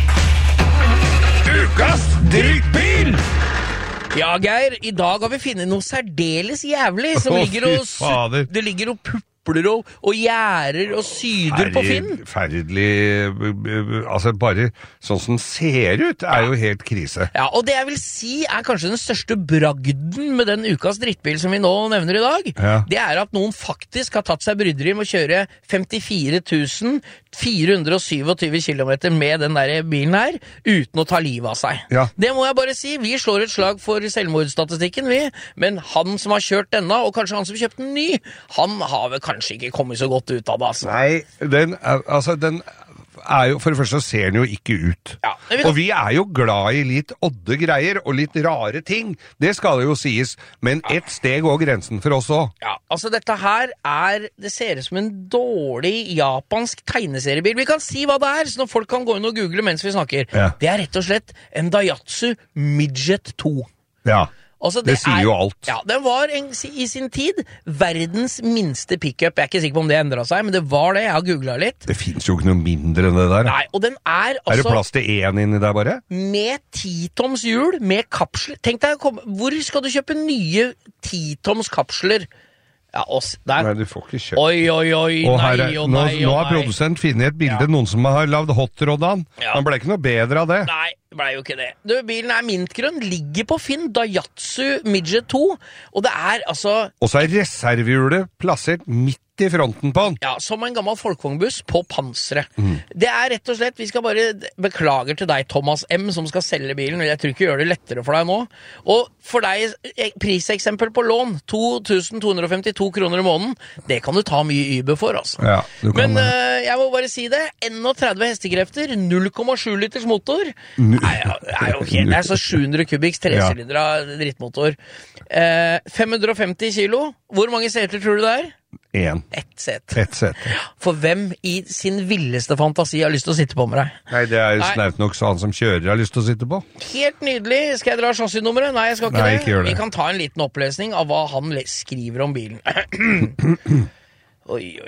[SPEAKER 3] Ukas drittbil!
[SPEAKER 2] Ja, Geir, i dag har vi funnet noe særdeles jævlig som det ligger og pupper og gjærer og syder på Finn.
[SPEAKER 1] Ferdelig, altså bare sånn som ser ut er jo helt krise.
[SPEAKER 2] Ja, og det jeg vil si er kanskje den største bragden med den ukas drittbil som vi nå nevner i dag. Det er at noen faktisk har tatt seg bryderi med å kjøre 54 427 kilometer med den der bilen her, uten å ta livet av seg. Det må jeg bare si, vi slår et slag for selvmordsstatistikken, men han som har kjørt denne, og kanskje han som kjøpte den ny, han har vel kanskje ikke kommet så godt ut av det, altså.
[SPEAKER 1] Nei, den er jo, for det første så ser den jo ikke ut. Og vi er jo glad i litt odde greier, og litt rare ting. Det skal det jo sies, men ett steg går grensen for oss også.
[SPEAKER 2] Ja, altså dette her det ser ut som en dårlig japansk tegneseriebil. Vi kan si hva det er, så når folk kan gå inn og google mens vi snakker. Det er rett og slett en Daihatsu Midget 2.
[SPEAKER 1] Ja. Altså, det sier jo alt.
[SPEAKER 2] Ja, den var i sin tid verdens minste pickup. Jeg er ikke sikker på om det endret seg, men det var det. Jeg har googlet litt.
[SPEAKER 1] Det finnes jo ikke noe mindre enn det der.
[SPEAKER 2] Nei, og den er altså...
[SPEAKER 1] Er det plass til én inni der bare?
[SPEAKER 2] Med 10-toms hjul, med kapsler. Tenk deg, hvor skal du kjøpe nye 10-toms kapsler? Ja, der.
[SPEAKER 1] Nei, du får ikke kjøpt.
[SPEAKER 2] Oi,
[SPEAKER 1] nå har produsent finnet et bilde, noen som har lavd hotrod av han. Han ble ikke noe bedre av det.
[SPEAKER 2] Nei, det ble jo ikke det. Bilen er mintgrønn, ligger på Finn, Daihatsu Midget 2, og det er altså...
[SPEAKER 1] Og så er reservehjulet plassert midt i fronten på den.
[SPEAKER 2] Ja, som en gammel folkevognbuss på panseret. Det er rett og slett, vi skal bare beklager til deg, Thomas M, som skal selge bilen, jeg tror ikke gjør det lettere for deg nå. Og for deg, priseksempel på lån, 2252 kroner i måneden, det kan du ta mye Uber for, altså.
[SPEAKER 1] Ja, du kan.
[SPEAKER 2] Men jeg må bare si det, 31 hestekrefter, 0,7 liters motor, det er så 700 kubikks 3-sylindra drittmotor. 550 kilo, hvor mange seter tror du det er? Ett sete. For hvem i sin villeste fantasi har lyst til å sitte på med deg?
[SPEAKER 1] Nei, det er jo snaut nok så han som kjører har lyst til å sitte på.
[SPEAKER 2] Helt nydelig. Skal jeg dra chassisnummeret? Nei, jeg skal ikke det.
[SPEAKER 1] Ikke gjør det.
[SPEAKER 2] Vi kan ta en liten opplesning av hva han skriver om bilen. Oi.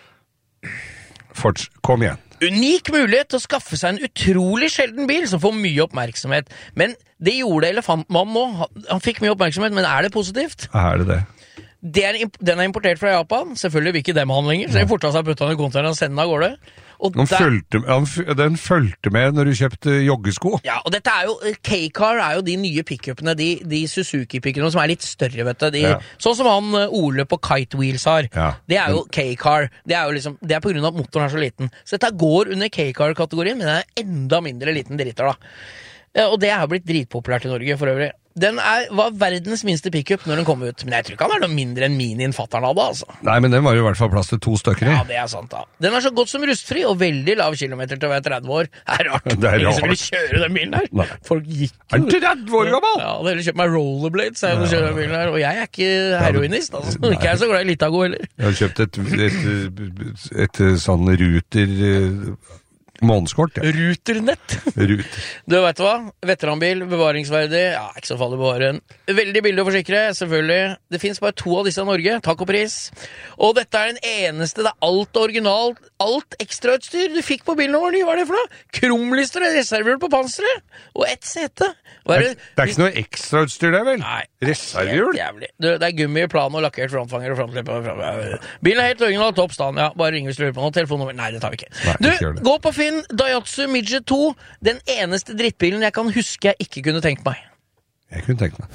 [SPEAKER 1] Kom igjen.
[SPEAKER 2] Unik mulighet til å skaffe seg en utrolig sjelden bil som får mye oppmerksomhet. Men det gjorde Elefantmannen nå. Han fikk mye oppmerksomhet, men er det positivt?
[SPEAKER 1] Er det det?
[SPEAKER 2] Den er importert fra Japan. Selvfølgelig vil ikke dem han lenger, så de fortet seg putta den i kontoren og sendte den av gårde.
[SPEAKER 1] Den fulgte med når du kjøpte joggesko.
[SPEAKER 2] Ja, og dette er jo K-Car er jo de nye pickupene, de Suzuki-pickupene som er litt større, vet du. Sånn som han Ole på Kite Wheels har. Det er jo K-Car. Det er jo liksom, det er på grunn av at motoren er så liten. Så dette går under K-Car-kategorien, men den er enda mindre liten dritter da. Og det er jo blitt dritpopulært i Norge for øvrig. Den var verdens minste pickup når den kom ut, men jeg tror ikke han noe mindre enn minien fatteren hadde, altså.
[SPEAKER 1] Nei, men den var jo i hvert fall plass til 2 stykker i.
[SPEAKER 2] Ja, det sant da. Den så godt som rustfri, og veldig lav kilometer til å være 30 år. Det rart.
[SPEAKER 1] Det rart.
[SPEAKER 2] Ingen som ville kjøre den bilen her. Nei. Folk gikk jo.
[SPEAKER 1] 30 år gammel?
[SPEAKER 2] Ja, det heller kjøpt meg rollerblades, jeg må kjøre den bilen her, og jeg ikke heroinist, altså. Ikke jeg så glad i Litago heller.
[SPEAKER 1] Jeg har kjøpt et sånn Ruter... månedskort, ja.
[SPEAKER 2] Ruternett. Du vet hva? Veteranbil, bevaringsverdig, ja, ikke så farlig å bevare en. Veldig billig å forsikre, selvfølgelig. Det finnes bare 2 av disse i Norge, takk og pris. Og dette den eneste, det alt originalt, alt ekstrautstyr du fikk på bilen vår. Hva det for noe? Krumlister og reservehjul på panseret, og ett sete.
[SPEAKER 1] Det ikke noe ekstrautstyr der, vel?
[SPEAKER 2] Nei.
[SPEAKER 1] Reservehjul?
[SPEAKER 2] Det gummi, plan og lakkert frontfanger og frontleppe. Bilen helt original, topp stand, ja. Bare ring hvis du lurer på noe. Telefonnummer, nei, det tar vi ikke.
[SPEAKER 1] Nei,
[SPEAKER 2] du, gå på Finn. Daihatsu Midget 2, den eneste drittbilen jeg kan huske jeg ikke kunne tenkt meg.
[SPEAKER 1] Jeg kunne tenkt meg.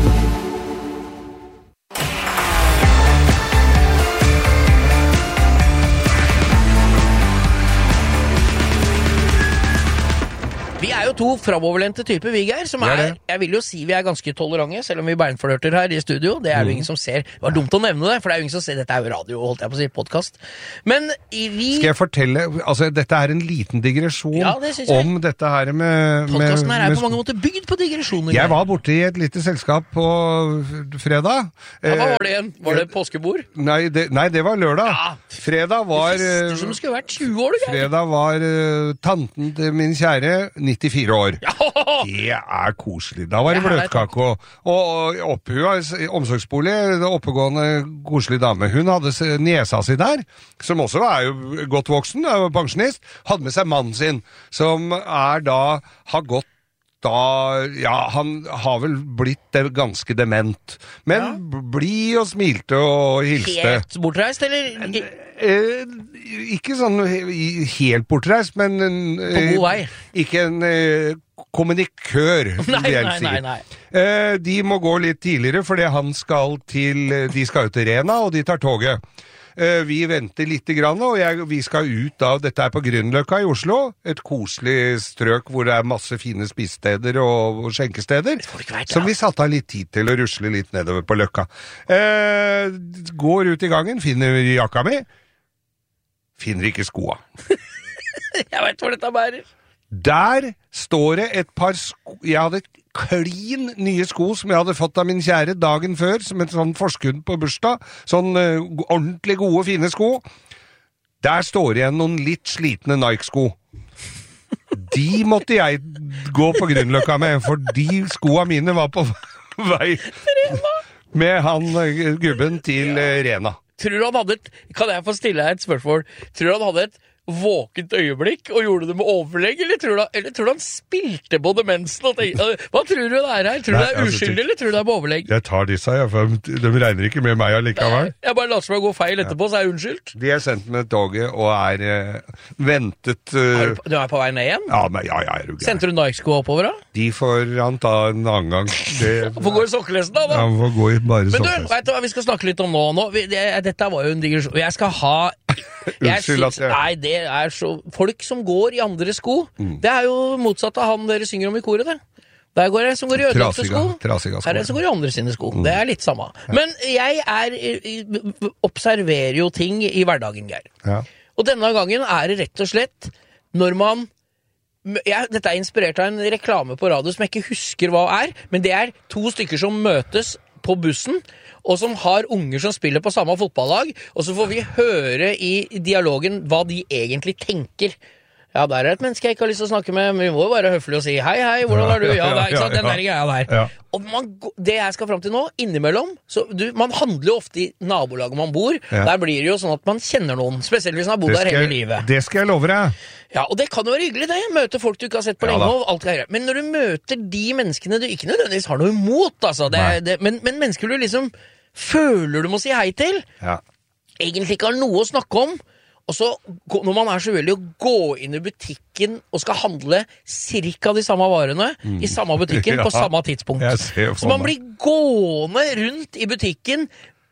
[SPEAKER 2] Vi jo 2 framoverlente typer, vi, Geir, som jeg vil jo si vi ganske tolerante, selv om vi beinflørter her i studio. Det jo ingen som ser. Det var dumt å nevne det, for det jo ingen som ser. Dette jo radio, holdt jeg på å si, podcast. Men vi...
[SPEAKER 1] Skal jeg fortelle, altså dette en liten digresjon om dette her med...
[SPEAKER 2] Podcasten her på mange måter bygd på digresjoner.
[SPEAKER 1] Jeg var borte i et lite selskap på fredag.
[SPEAKER 2] Ja, hva var det igjen? Var det påskebord?
[SPEAKER 1] Nei, det var lørdag. Ja. Fredag var...
[SPEAKER 2] Det fester som skulle vært 20 år, du, Geir.
[SPEAKER 1] Fredag var tanten til min kjære 94 år.
[SPEAKER 2] Ja.
[SPEAKER 1] Det koselig. Da var det bløtkake og hun har omsorgsbolig, oppegående, koselig dame. Hun hadde niesa si der, som også jo godt voksen, pensjonist, hadde med seg mannen sin, som da har gått han har vel blitt ganske dement, men blid og smilte og hilste.
[SPEAKER 2] Helt bortreist, eller?
[SPEAKER 1] Ikke sånn helt bortreist, men
[SPEAKER 2] på god vei.
[SPEAKER 1] Ikke en kommunikør, vil jeg si.
[SPEAKER 2] Nei.
[SPEAKER 1] De må gå litt tidligere, fordi de skal ut til Rena, og de tar toget. Vi venter litt grann, og vi skal ut av, dette på Grünerløkka i Oslo, et koselig strøk hvor det masse fine spisesteder og skjenkesteder, som vi satte av litt tid til å rusle litt nedover på Løkka. Går ut i gangen, finner jakka mi, finner ikke skoa.
[SPEAKER 2] Jeg vet hvor dette bærer.
[SPEAKER 1] Der står det et par sko, jeg hadde klin nye sko som jeg hadde fått av min kjære dagen før, som et sånn forskudd på bursdag, sånn ordentlig gode, fine sko. Der står igjen noen litt slitne Nike-sko. De måtte jeg gå på Grünerløkka med, for de skoa mine var på vei med han gubben til Rena.
[SPEAKER 2] Tror du han hadde kan jeg få stille deg et spørsmål? Tror du han hadde et våkent øyeblikk og gjorde det med overlegg, eller tror du han spilte på demensen og tenkte, hva tror du det her? Tror du det uskyldig, eller tror du det på overlegg?
[SPEAKER 1] Jeg tar disse, for de regner ikke med meg allikevel.
[SPEAKER 2] Jeg bare later som jeg går feil etterpå, så jeg unnskyldt.
[SPEAKER 1] De sendt med toget og ventet...
[SPEAKER 2] Du på vei ned igjen?
[SPEAKER 1] Ja, er du gæren.
[SPEAKER 2] Sendte du Nike-sko oppover da?
[SPEAKER 1] De får han ta en annen gang.
[SPEAKER 2] Får gå i sokkelesten da?
[SPEAKER 1] Ja, får gå i bare sokkelesten.
[SPEAKER 2] Men du, vet du hva vi skal snakke litt om nå? Dette var jo en digresjon. Jeg skal ha...
[SPEAKER 1] Unnskyld at jeg...
[SPEAKER 2] Nei, det så... Folk som går i andre sko, det jo motsatt av han dere synger om i koret, det. Der går det som går i ødelagte sko. Her det som går i andre sine sko. Det litt samme. Men jeg observerer jo ting i hverdagen, Geir.
[SPEAKER 1] Ja.
[SPEAKER 2] Og denne gangen det rett og slett når man... Dette inspirert av en reklame på radio som jeg ikke husker hva men det 2 stykker som møtes på bussen, og som har unger som spiller på samme fotballag, og så får vi høre i dialogen hva de egentlig tenker. Ja, der et menneske jeg ikke har lyst til å snakke med, men vi må jo være høflige og si hei, hvordan du? Ja, ikke sant? Den greia der.
[SPEAKER 1] Ja.
[SPEAKER 2] Og det jeg skal frem til nå, innimellom, man handler jo ofte i nabolaget man bor, der blir det jo sånn at man kjenner noen, spesielt hvis man har bodd der hele livet.
[SPEAKER 1] Det skal jeg love deg.
[SPEAKER 2] Ja, og det kan jo være hyggelig det, møte folk du ikke har sett på lenge, og alt greier. Men når du møter de menneskene du ikke nødvendigvis har noe imot, altså, men mennesker du liksom føler du må si hei til, egentlig ikke har noe å snakke om, og så når man så uheldig å gå inn i butikken og skal handle cirka de samme varene i samme butikken på samme tidspunkt. Så man blir gående rundt i butikken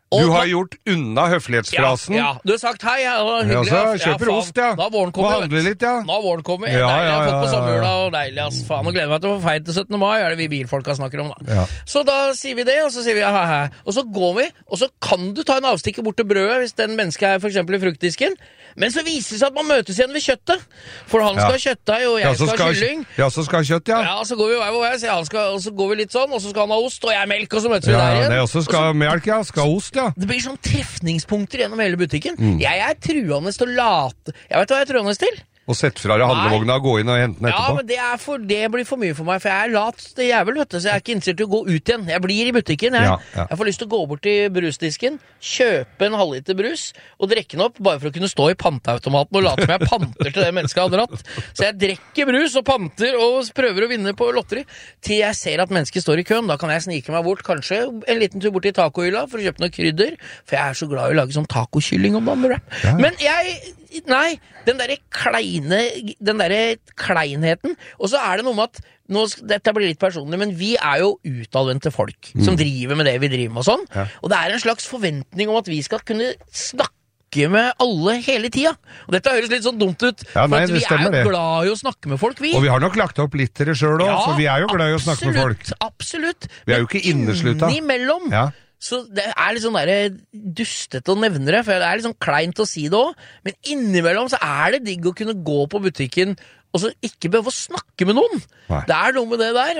[SPEAKER 1] Du har gjort unna høflighetsfrasen.
[SPEAKER 2] Ja, du har sagt hei, det var hyggelig.
[SPEAKER 1] Ja, så kjøper ost, ja.
[SPEAKER 2] Da våren kommer.
[SPEAKER 1] Må handle litt, ja.
[SPEAKER 2] Da våren kommer. Deilig, jeg har fått på sommerjula, og deilig, ass. Faen, og gleder meg til å få feil til 17. mai, er det vi bilfolka snakker om, da.
[SPEAKER 1] Ja.
[SPEAKER 2] Så da sier vi det, og så sier vi hei. Og så går vi, og så kan du ta en avstikker bort til brødet, hvis den mennesket er for eksempel i fruktdisken. Men så viser det seg at man møtes igjen ved kjøttet. For han skal ha kjøttdeig, og jeg skal ha kylling.
[SPEAKER 1] Ja, så skal ha kjøtt, ja.
[SPEAKER 2] Ja, så går vi hver vår vei, og så går vi litt sånn, og så skal han ha ost, og jeg melk, og så møtes vi der igjen.
[SPEAKER 1] Ja, også skal ha melk, ja. Skal ha ost, ja.
[SPEAKER 2] Det blir sånn trefningspunkter gjennom hele butikken. Jeg er truende til å late... Jeg vet hva jeg er truende til?
[SPEAKER 1] Og sett fra deg handlevogna og gå inn og hente den etterpå.
[SPEAKER 2] Ja, men det blir for mye for meg, for jeg er lat det jævel, vet du, så jeg er ikke innstilt til å gå ut igjen. Jeg blir i butikken, jeg. Ja. Jeg får lyst til å gå bort til brusdisken, kjøpe en halvliter brus, og drikke den opp, bare for å kunne stå i panteautomaten og late som jeg panter til det mennesket jeg har dratt. Så jeg drikker brus og panter og prøver å vinne på lotteri, til jeg ser at mennesket står i køen. Da kan jeg snike meg bort, kanskje en liten tur bort til tacohylla for å kjøpe noe krydder, for jeg er så glad i å lage sånn tacokylling om dagen. Ja. Men Nei, den der kleinheten. Og så er det noe med at dette blir litt personlig, men vi er jo utadvendte folk som driver med det vi driver med og sånn. Ja. Og det er en slags forventning om at vi skal kunne snakke med alle hele tida. Og dette høres litt sånn dumt ut, for vi er jo glad i å snakke med folk, vi.
[SPEAKER 1] Og vi har nok lagt opp litt til det selv også, for vi er jo glad i å snakke med folk.
[SPEAKER 2] Absolutt.
[SPEAKER 1] Vi er jo ikke inneslutta.
[SPEAKER 2] Innimellom. Ja. Så det er litt sånn der dustete å nevne det, for det er litt sånn kleint å si det også, men innimellom så er det digg å kunne gå på butikken og så ikke behøve å snakke med noen. Nei. Det er noe med det der,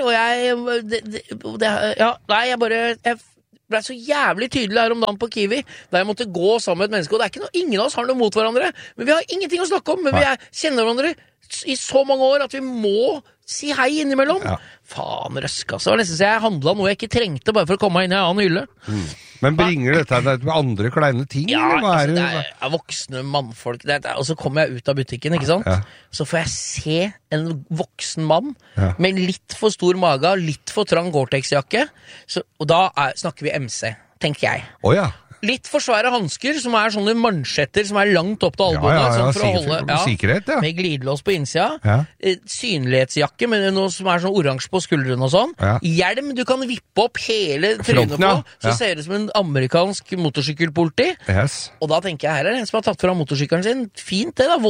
[SPEAKER 2] og jeg ble så jævlig tydelig her om dagen på Kiwi, da jeg måtte gå sammen med et menneske, og det er ikke noe, ingen av oss har noe mot hverandre, men vi har ingenting å snakke om, men vi kjenner hverandre i så mange år at vi må si hei innimellom. Ja. Faen, røsk, altså. Det var nesten så jeg handlet noe jeg ikke trengte bare for å komme inn i en annen hylle.
[SPEAKER 1] Men bringer dette med andre kleine ting?
[SPEAKER 2] Ja, altså, det er voksne mannfolk, og så kommer jeg ut av butikken, ikke sant? Ja. Så får jeg se en voksen mann med litt for stor mage, litt for trang Gore-Tex-jakke, og da snakker vi MC, tenker jeg.
[SPEAKER 1] Åja.
[SPEAKER 2] Litt for svære hansker, som er sånne mansjetter som er langt opp til albuene, sånn for å holde
[SPEAKER 1] sikkerhet,
[SPEAKER 2] med glidelås på innsida. Synlighetsjakke med noe som er sånn oransje på skuldrene og sånn. Hjelm du kan vippe opp hele trynet på, så ser det ut som en amerikansk motorsykkelpoliti. Og da tenker jeg, her er det en som har tatt fra motorsykkelen sin. Fint det da,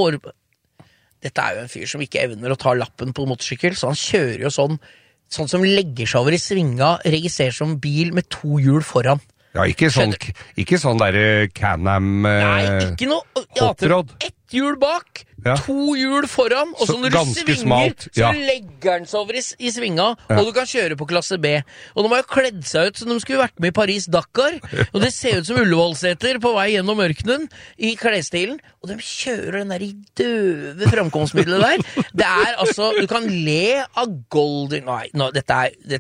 [SPEAKER 2] Dette er jo en fyr som ikke evner å ta lappen på motorsykkel, så han kjører jo sånn som legger seg over i svinga, registrerer som bil med 2 hjul foran.
[SPEAKER 1] Ja, ikke sånn der Can-Am
[SPEAKER 2] Nei, ikke noe
[SPEAKER 1] hotrod.
[SPEAKER 2] 1 hjul bak, 2 hjul foran, og så når du svinger, smalt, så legger den seg over i svinga, og du kan kjøre på klasse B. Og de har jo kledd seg ut som de skulle vært med i Paris-Dakar, og det ser ut som Ullevålseter på vei gjennom ørkenen i klesstilen, og de kjører den der i døve framkomstmiddelet der. Det er altså, du kan le av Golding. Nei, dette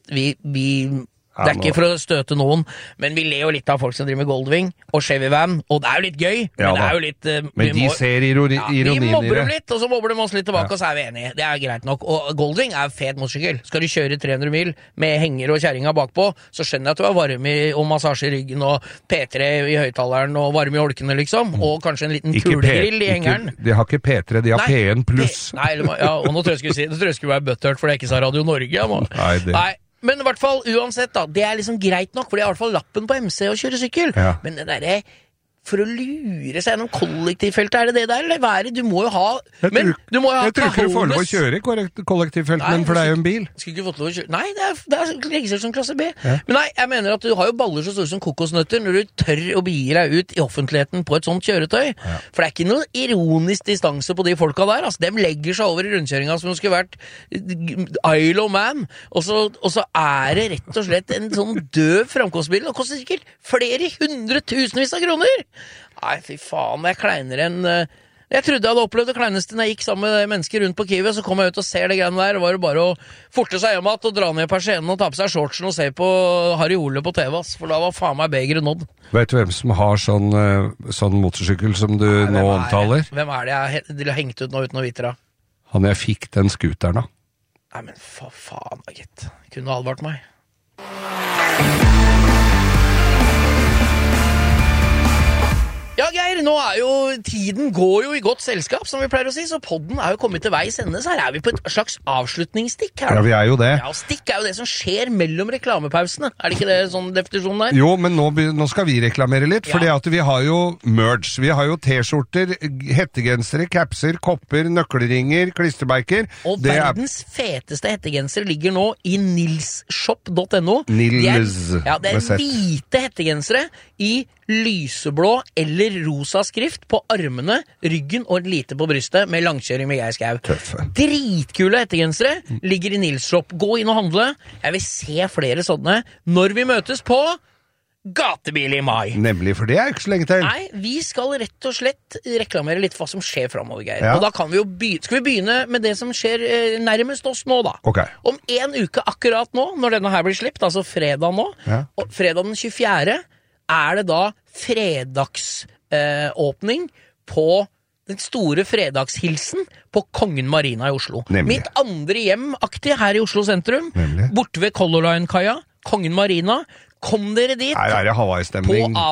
[SPEAKER 2] er, det er ikke for å støte noen, men vi ler jo litt av folk som driver med Goldwing og Chevy Van, og det er jo litt gøy, men det er jo litt...
[SPEAKER 1] men de ser ironien i det.
[SPEAKER 2] Vi mobber dem litt, og så mobber de oss litt tilbake, og så er vi enige. Det er greit nok, og Goldwing er fet motorsykkel. Skal du kjøre 300 mil med henger og kjerringa bakpå, så skjønner jeg at du er varm og massasje i ryggen, og P3 i høyttaleren, og varm i holkene, liksom, og kanskje en liten kulegrill i hengeren.
[SPEAKER 1] De har ikke P3, de har P1 pluss.
[SPEAKER 2] Nei, og nå tror jeg skulle være butthurt, for det er ikke så Radio Norge. Nei, men i hvert fall, uansett da, det er liksom greit nok, for det er i hvert fall lappen på MC å kjøre sykkel. Ja. Men det der, for å lure seg gjennom kollektivfeltet, er det der, eller hva er det? Du må jo ha...
[SPEAKER 1] Jeg tror ikke du får lov å kjøre i kollektivfeltet, men for det er jo en bil.
[SPEAKER 2] Skulle ikke fått lov å kjøre... Nei, det er registrert som klasse B. Ja. Men nei, jeg mener at du har jo baller så store som kokosnøtter når du tør å begi deg ut i offentligheten på et sånt kjøretøy. Ja. For det er ikke noe ironisk distanse på de folka der, altså. De legger seg over i rundkjøringa som det skulle vært Isle of Man, og så er det rett og slett en sånn døv framkomstbil, og koster sikkert flere 100 000 av kroner. Nei, fy faen, jeg kleiner en... Jeg trodde jeg hadde opplevd det kleineste når jeg gikk sammen med mennesker rundt på Kiwi, så kom jeg ut og ser det greiene der, og var det bare å forte seg hjem og dra ned persenen og ta på seg shortsen og se på Harry Ole på TV, ass, for da var faen meg begeret nådd.
[SPEAKER 1] Vet du hvem som har sånn motorsykkel som du nå omtaler?
[SPEAKER 2] Hvem er det jeg har hengt ut nå uten å vite det?
[SPEAKER 1] Han jeg fikk den skuteren da.
[SPEAKER 2] Nei, men faen, gitt. Kunne advart meg. Ja, Geir, nå jo tiden går jo i godt selskap, som vi pleier å si, så podden jo kommet til veis ende, så her vi på et slags avslutningsstikk her.
[SPEAKER 1] Ja, vi jo det.
[SPEAKER 2] Ja, stikk jo det som skjer mellom reklamepausene. Det ikke det sånn definisjonen der?
[SPEAKER 1] Jo, men nå skal vi reklamere litt, fordi at vi har jo merch. Vi har jo t-skjorter, hettegensere, capser, kopper, nøkkelringer, klistremerker.
[SPEAKER 2] Og verdens feteste hettegenser ligger nå i nilsshop.no.
[SPEAKER 1] Nils.
[SPEAKER 2] Det hvite hettegensere i lyseblå eller rosa skrift på armene, ryggen og et lite på brystet med langkjøring med Geir Skau.
[SPEAKER 1] Tøffe.
[SPEAKER 2] Dritkule hettegensere ligger i Nils Shop. Gå inn og handle. Jeg vil se flere sånne når vi møtes på Gatebil i mai.
[SPEAKER 1] Nemlig, for det jo ikke så lenge til.
[SPEAKER 2] Nei, vi skal rett og slett reklamere litt hva som skjer fremover, Geir. Og da kan vi jo skal vi begynne med det som skjer nærmest oss nå, da.
[SPEAKER 1] Okay.
[SPEAKER 2] Om en uke akkurat nå, når denne her blir slipt, altså fredag nå, og fredag den 24., det da fredagsåpning på den store fredagshilsen på Kongen Marina i Oslo.
[SPEAKER 1] Nemlig.
[SPEAKER 2] Mitt andre hjem-aktig her i Oslo sentrum, borte ved Color Line-kaia, Kongen Marina. Kom dere dit
[SPEAKER 1] det Hawaii-stemning.
[SPEAKER 2] På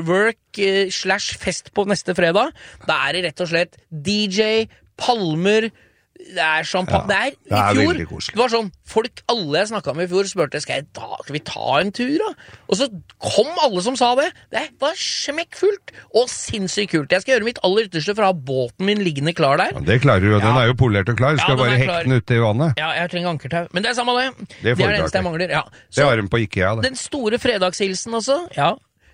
[SPEAKER 2] afterwork/fest på neste fredag. Da det rett og slett DJ, palmer, det champagne. Det i fjor, det var sånn, alle jeg snakket med i fjor spurte, skal vi ta en tur da? Og så kom alle som sa det. Det var smekkfullt og sinnssykt kult. Jeg skal gjøre mitt aller ytterste for å ha båten min liggende klar der.
[SPEAKER 1] Ja, det klarer du, den jo polert og klar. Du skal bare hekke den ute i vannet.
[SPEAKER 2] Ja, jeg trenger ankertau. Men det samme det. Det det eneste jeg mangler. Ja.
[SPEAKER 1] Så, det har den på IKEA, det.
[SPEAKER 2] Den store fredagshilsen også, ja.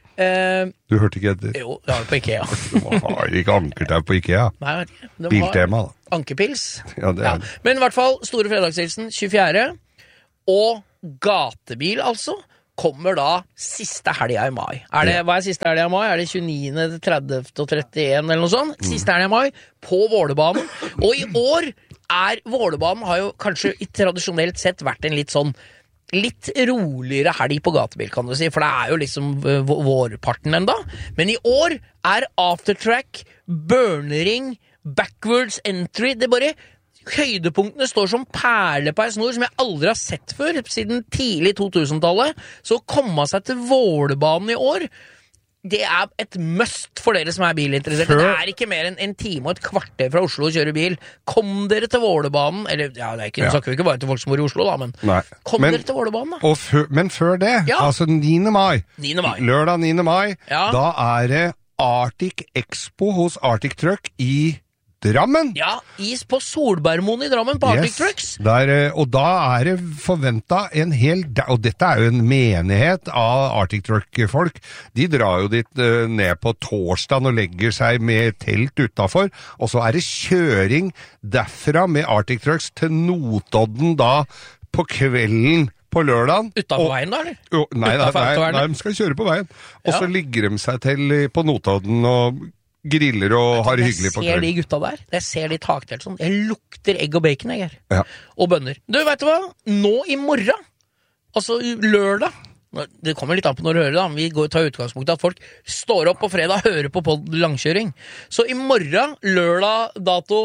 [SPEAKER 1] Du hørte ikke etter?
[SPEAKER 2] Jo, det var på IKEA.
[SPEAKER 1] Du har ikke ankertau på IKEA.
[SPEAKER 2] Nei, jeg vet ikke.
[SPEAKER 1] Biltema, da.
[SPEAKER 2] Ankepils.
[SPEAKER 1] Ja, det
[SPEAKER 2] Men i hvert fall, store fredagshilsen 24. Og Gatebil, altså, kommer da siste helga i mai. Hva siste helga i mai? Det 29., 30. og 31. eller noe sånt? Siste helga i mai på Vålerbanen. Og i år Vålerbanen har jo kanskje tradisjonelt sett vært en litt roligere helg på Gatebil, kan du si, for det jo liksom vårparten enda. Men i år aftertrack, burnering, backwards entry, det bare høydepunktene står som perle på en snor som jeg aldri har sett før, siden tidlig 2000-tallet. Så å komme seg til Vålerbanen i år, det et must for dere som bilinteressert. Det ikke mer enn en time og et kvarter fra Oslo å kjøre bil. Kom dere til Vålerbanen, eller snakker vi ikke bare til folk som bor i Oslo da, men kom dere til Vålerbanen da.
[SPEAKER 1] Men før det, altså 9. mai, lørdag 9. mai, da det Arctic Expo hos Arctic Truck i Drammen. Ja,
[SPEAKER 2] på Solbergmoen i Drammen på Arctic Trucks.
[SPEAKER 1] Og da det forventet og dette jo en menighet av Arctic Truck-folk. De drar jo dit ned på torsdagen og legger seg med telt utenfor, og så det kjøring derfra med Arctic Trucks til Notodden da på kvelden på lørdagen.
[SPEAKER 2] Utenfor veien da, eller?
[SPEAKER 1] Nei, de skal kjøre på veien. Og så ligger de seg til på Notodden og griller og har det hyggelig på kveld.
[SPEAKER 2] Jeg ser de gutta der. Jeg ser de taktelt sånn. Jeg lukter egg og bacon, jeg. Og bønner. Du, vet du hva? Nå i morgen, altså lørdag, det kommer litt an på når du hører da, vi tar utgangspunkt at folk står opp på fredag og hører på langkjøring. Så i morgen, lørdag, dato,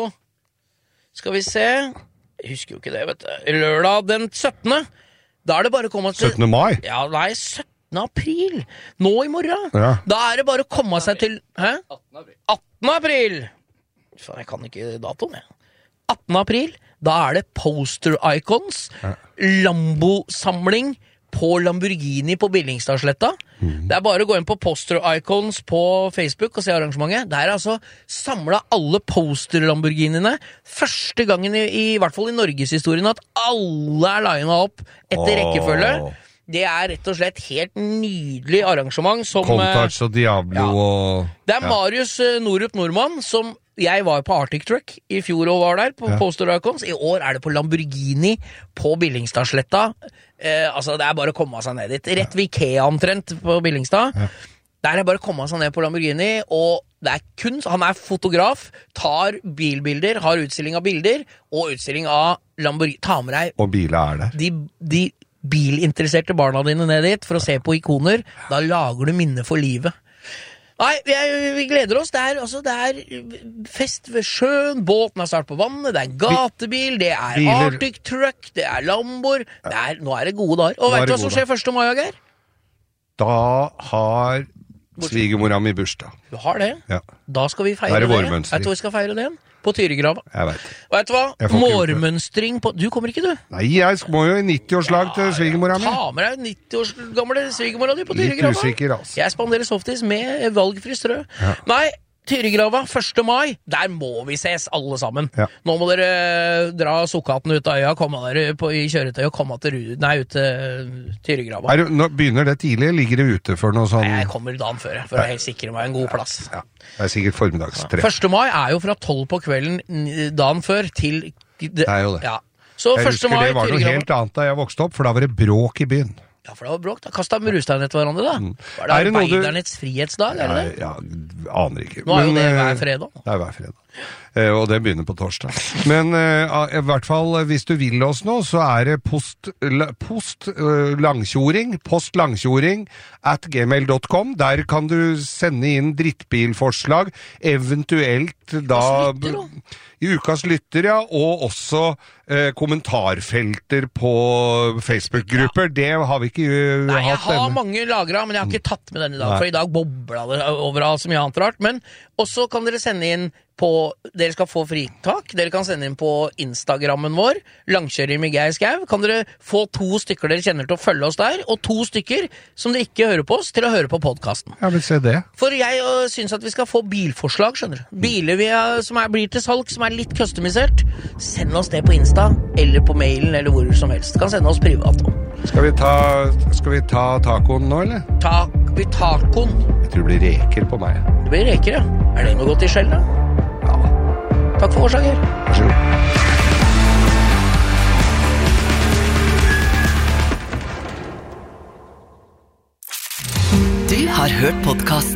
[SPEAKER 2] skal vi se, jeg husker jo ikke det, vet du. Lørdag den 17. Da det bare å komme til...
[SPEAKER 1] 17. mai?
[SPEAKER 2] Ja, nei, 17. april. Nå i morgen. Da det bare å komme seg til... Hæ? 18. april. Jeg kan ikke datoen, jeg. 18. april, da det Poster Icons, Lambo-samling på Lamborghini på Billingstadsletta. Det bare å gå inn på Poster Icons på Facebook og se arrangementet. Der altså samlet alle Poster-Lamborghiniene. Første gangen i hvert fall i Norgeshistorien at alle linet opp etter rekkefølge. Det rett og slett helt nydelig arrangement som...
[SPEAKER 1] Countach og Diablo og...
[SPEAKER 2] Det Marius Norup Nordmann som... Jeg var på Arctic Truck i fjor og var der på Poster Icons. I år det på Lamborghini på Billingstadsletta. Altså det bare å komme seg ned dit. Rett ved IKEA omtrent på Billingstad. Der bare å komme seg ned på Lamborghini, og det kunst. Han fotograf, tar bilbilder, har utstilling av bilder, og utstilling av Lamborghini. Ta med deg...
[SPEAKER 1] Og biler det.
[SPEAKER 2] De bilinteresserte barna dine ned dit for å se på ikoner. Da lager du minne for livet. Nei, vi gleder oss. Det fest ved sjøen, båten start på vannet, det gatebil, det Arctic Truck, det Lamboer. Nå det gode dager. Og vet du hva som skjer 1. mai, Geir?
[SPEAKER 1] Da har Svigermora mi bursdag.
[SPEAKER 2] Du har det?
[SPEAKER 1] Ja.
[SPEAKER 2] Da skal vi feire det. Vet du hva vi skal feire det igjen? På Tyregrava.
[SPEAKER 1] Jeg vet.
[SPEAKER 2] Og vet du hva? Mårmønstring på... Du kommer ikke, du?
[SPEAKER 1] Nei, jeg må jo i 90-årslag til svigermora mi.
[SPEAKER 2] Ta med deg 90-års gamle svigermora di på Tyregrava.
[SPEAKER 1] Litt usikker, altså.
[SPEAKER 2] Jeg spanderer softis med valgfri strø. Ja. Nei, Tyregrava, 1. mai, der må vi ses alle sammen. Ja. Nå må dere dra sukkaten ut av øya, komme dere i kjøretøy og komme til Tyregrava.
[SPEAKER 1] Begynner det tidlig, ligger det ute for noe sånn?
[SPEAKER 2] Nei, jeg kommer dagen før, for å helt sikre meg en god plass.
[SPEAKER 1] Ja. Det er sikkert formiddagstre.
[SPEAKER 2] 1. mai er jo fra 12 på kvelden dagen før til...
[SPEAKER 1] Det er jo det.
[SPEAKER 2] Ja. Så 1. mai,
[SPEAKER 1] det var noe helt annet da jeg vokste opp, for da var det bråk i byen.
[SPEAKER 2] Ja, for det var bråk. Da kastet murstein etter hverandre, da. Var det arbeidernes frihetsdag, eller det?
[SPEAKER 1] Ja, aner ikke.
[SPEAKER 2] Nå er jo det hver fredag.
[SPEAKER 1] Det er hver fredag. Og det begynner på torsdag. Men i hvert fall, hvis du vil oss nå, så er det postlangkjoring @gmail.com. Der kan du sende inn drittbilforslag, eventuelt da i ukas lytter, ja, og også kommentarfelter på Facebook-grupper. Det har vi ikke hatt ennå.
[SPEAKER 2] Nei, jeg har mange lagret, men jeg har ikke tatt med den i dag, for i dag boblet det overalt så mye annet rart. Men også kan dere sende inn dere skal få fritak, dere kan sende inn på Instagrammen vår, Langkjøring med Geir Skau. Kan dere få 2 stykker dere kjenner til å følge oss der, og 2 stykker som dere ikke hører på oss, til å høre på podcasten.
[SPEAKER 1] Jeg vil se det.
[SPEAKER 2] For jeg synes at vi skal få bilforslag, skjønner du. Biler som blir til salg, som er litt customisert. Send oss det på Insta, eller på mailen, eller hvor som helst. Du kan sende oss privat også.
[SPEAKER 1] Skal vi ta tacoen nå, eller?
[SPEAKER 2] Tacoen?
[SPEAKER 1] Jeg tror det blir reker på meg.
[SPEAKER 2] Det blir reker, ja. Er det noe godt i skjell, da?
[SPEAKER 1] Ja.
[SPEAKER 2] Takk for årsaker.
[SPEAKER 1] Vær så god.
[SPEAKER 4] Du har hørt podcast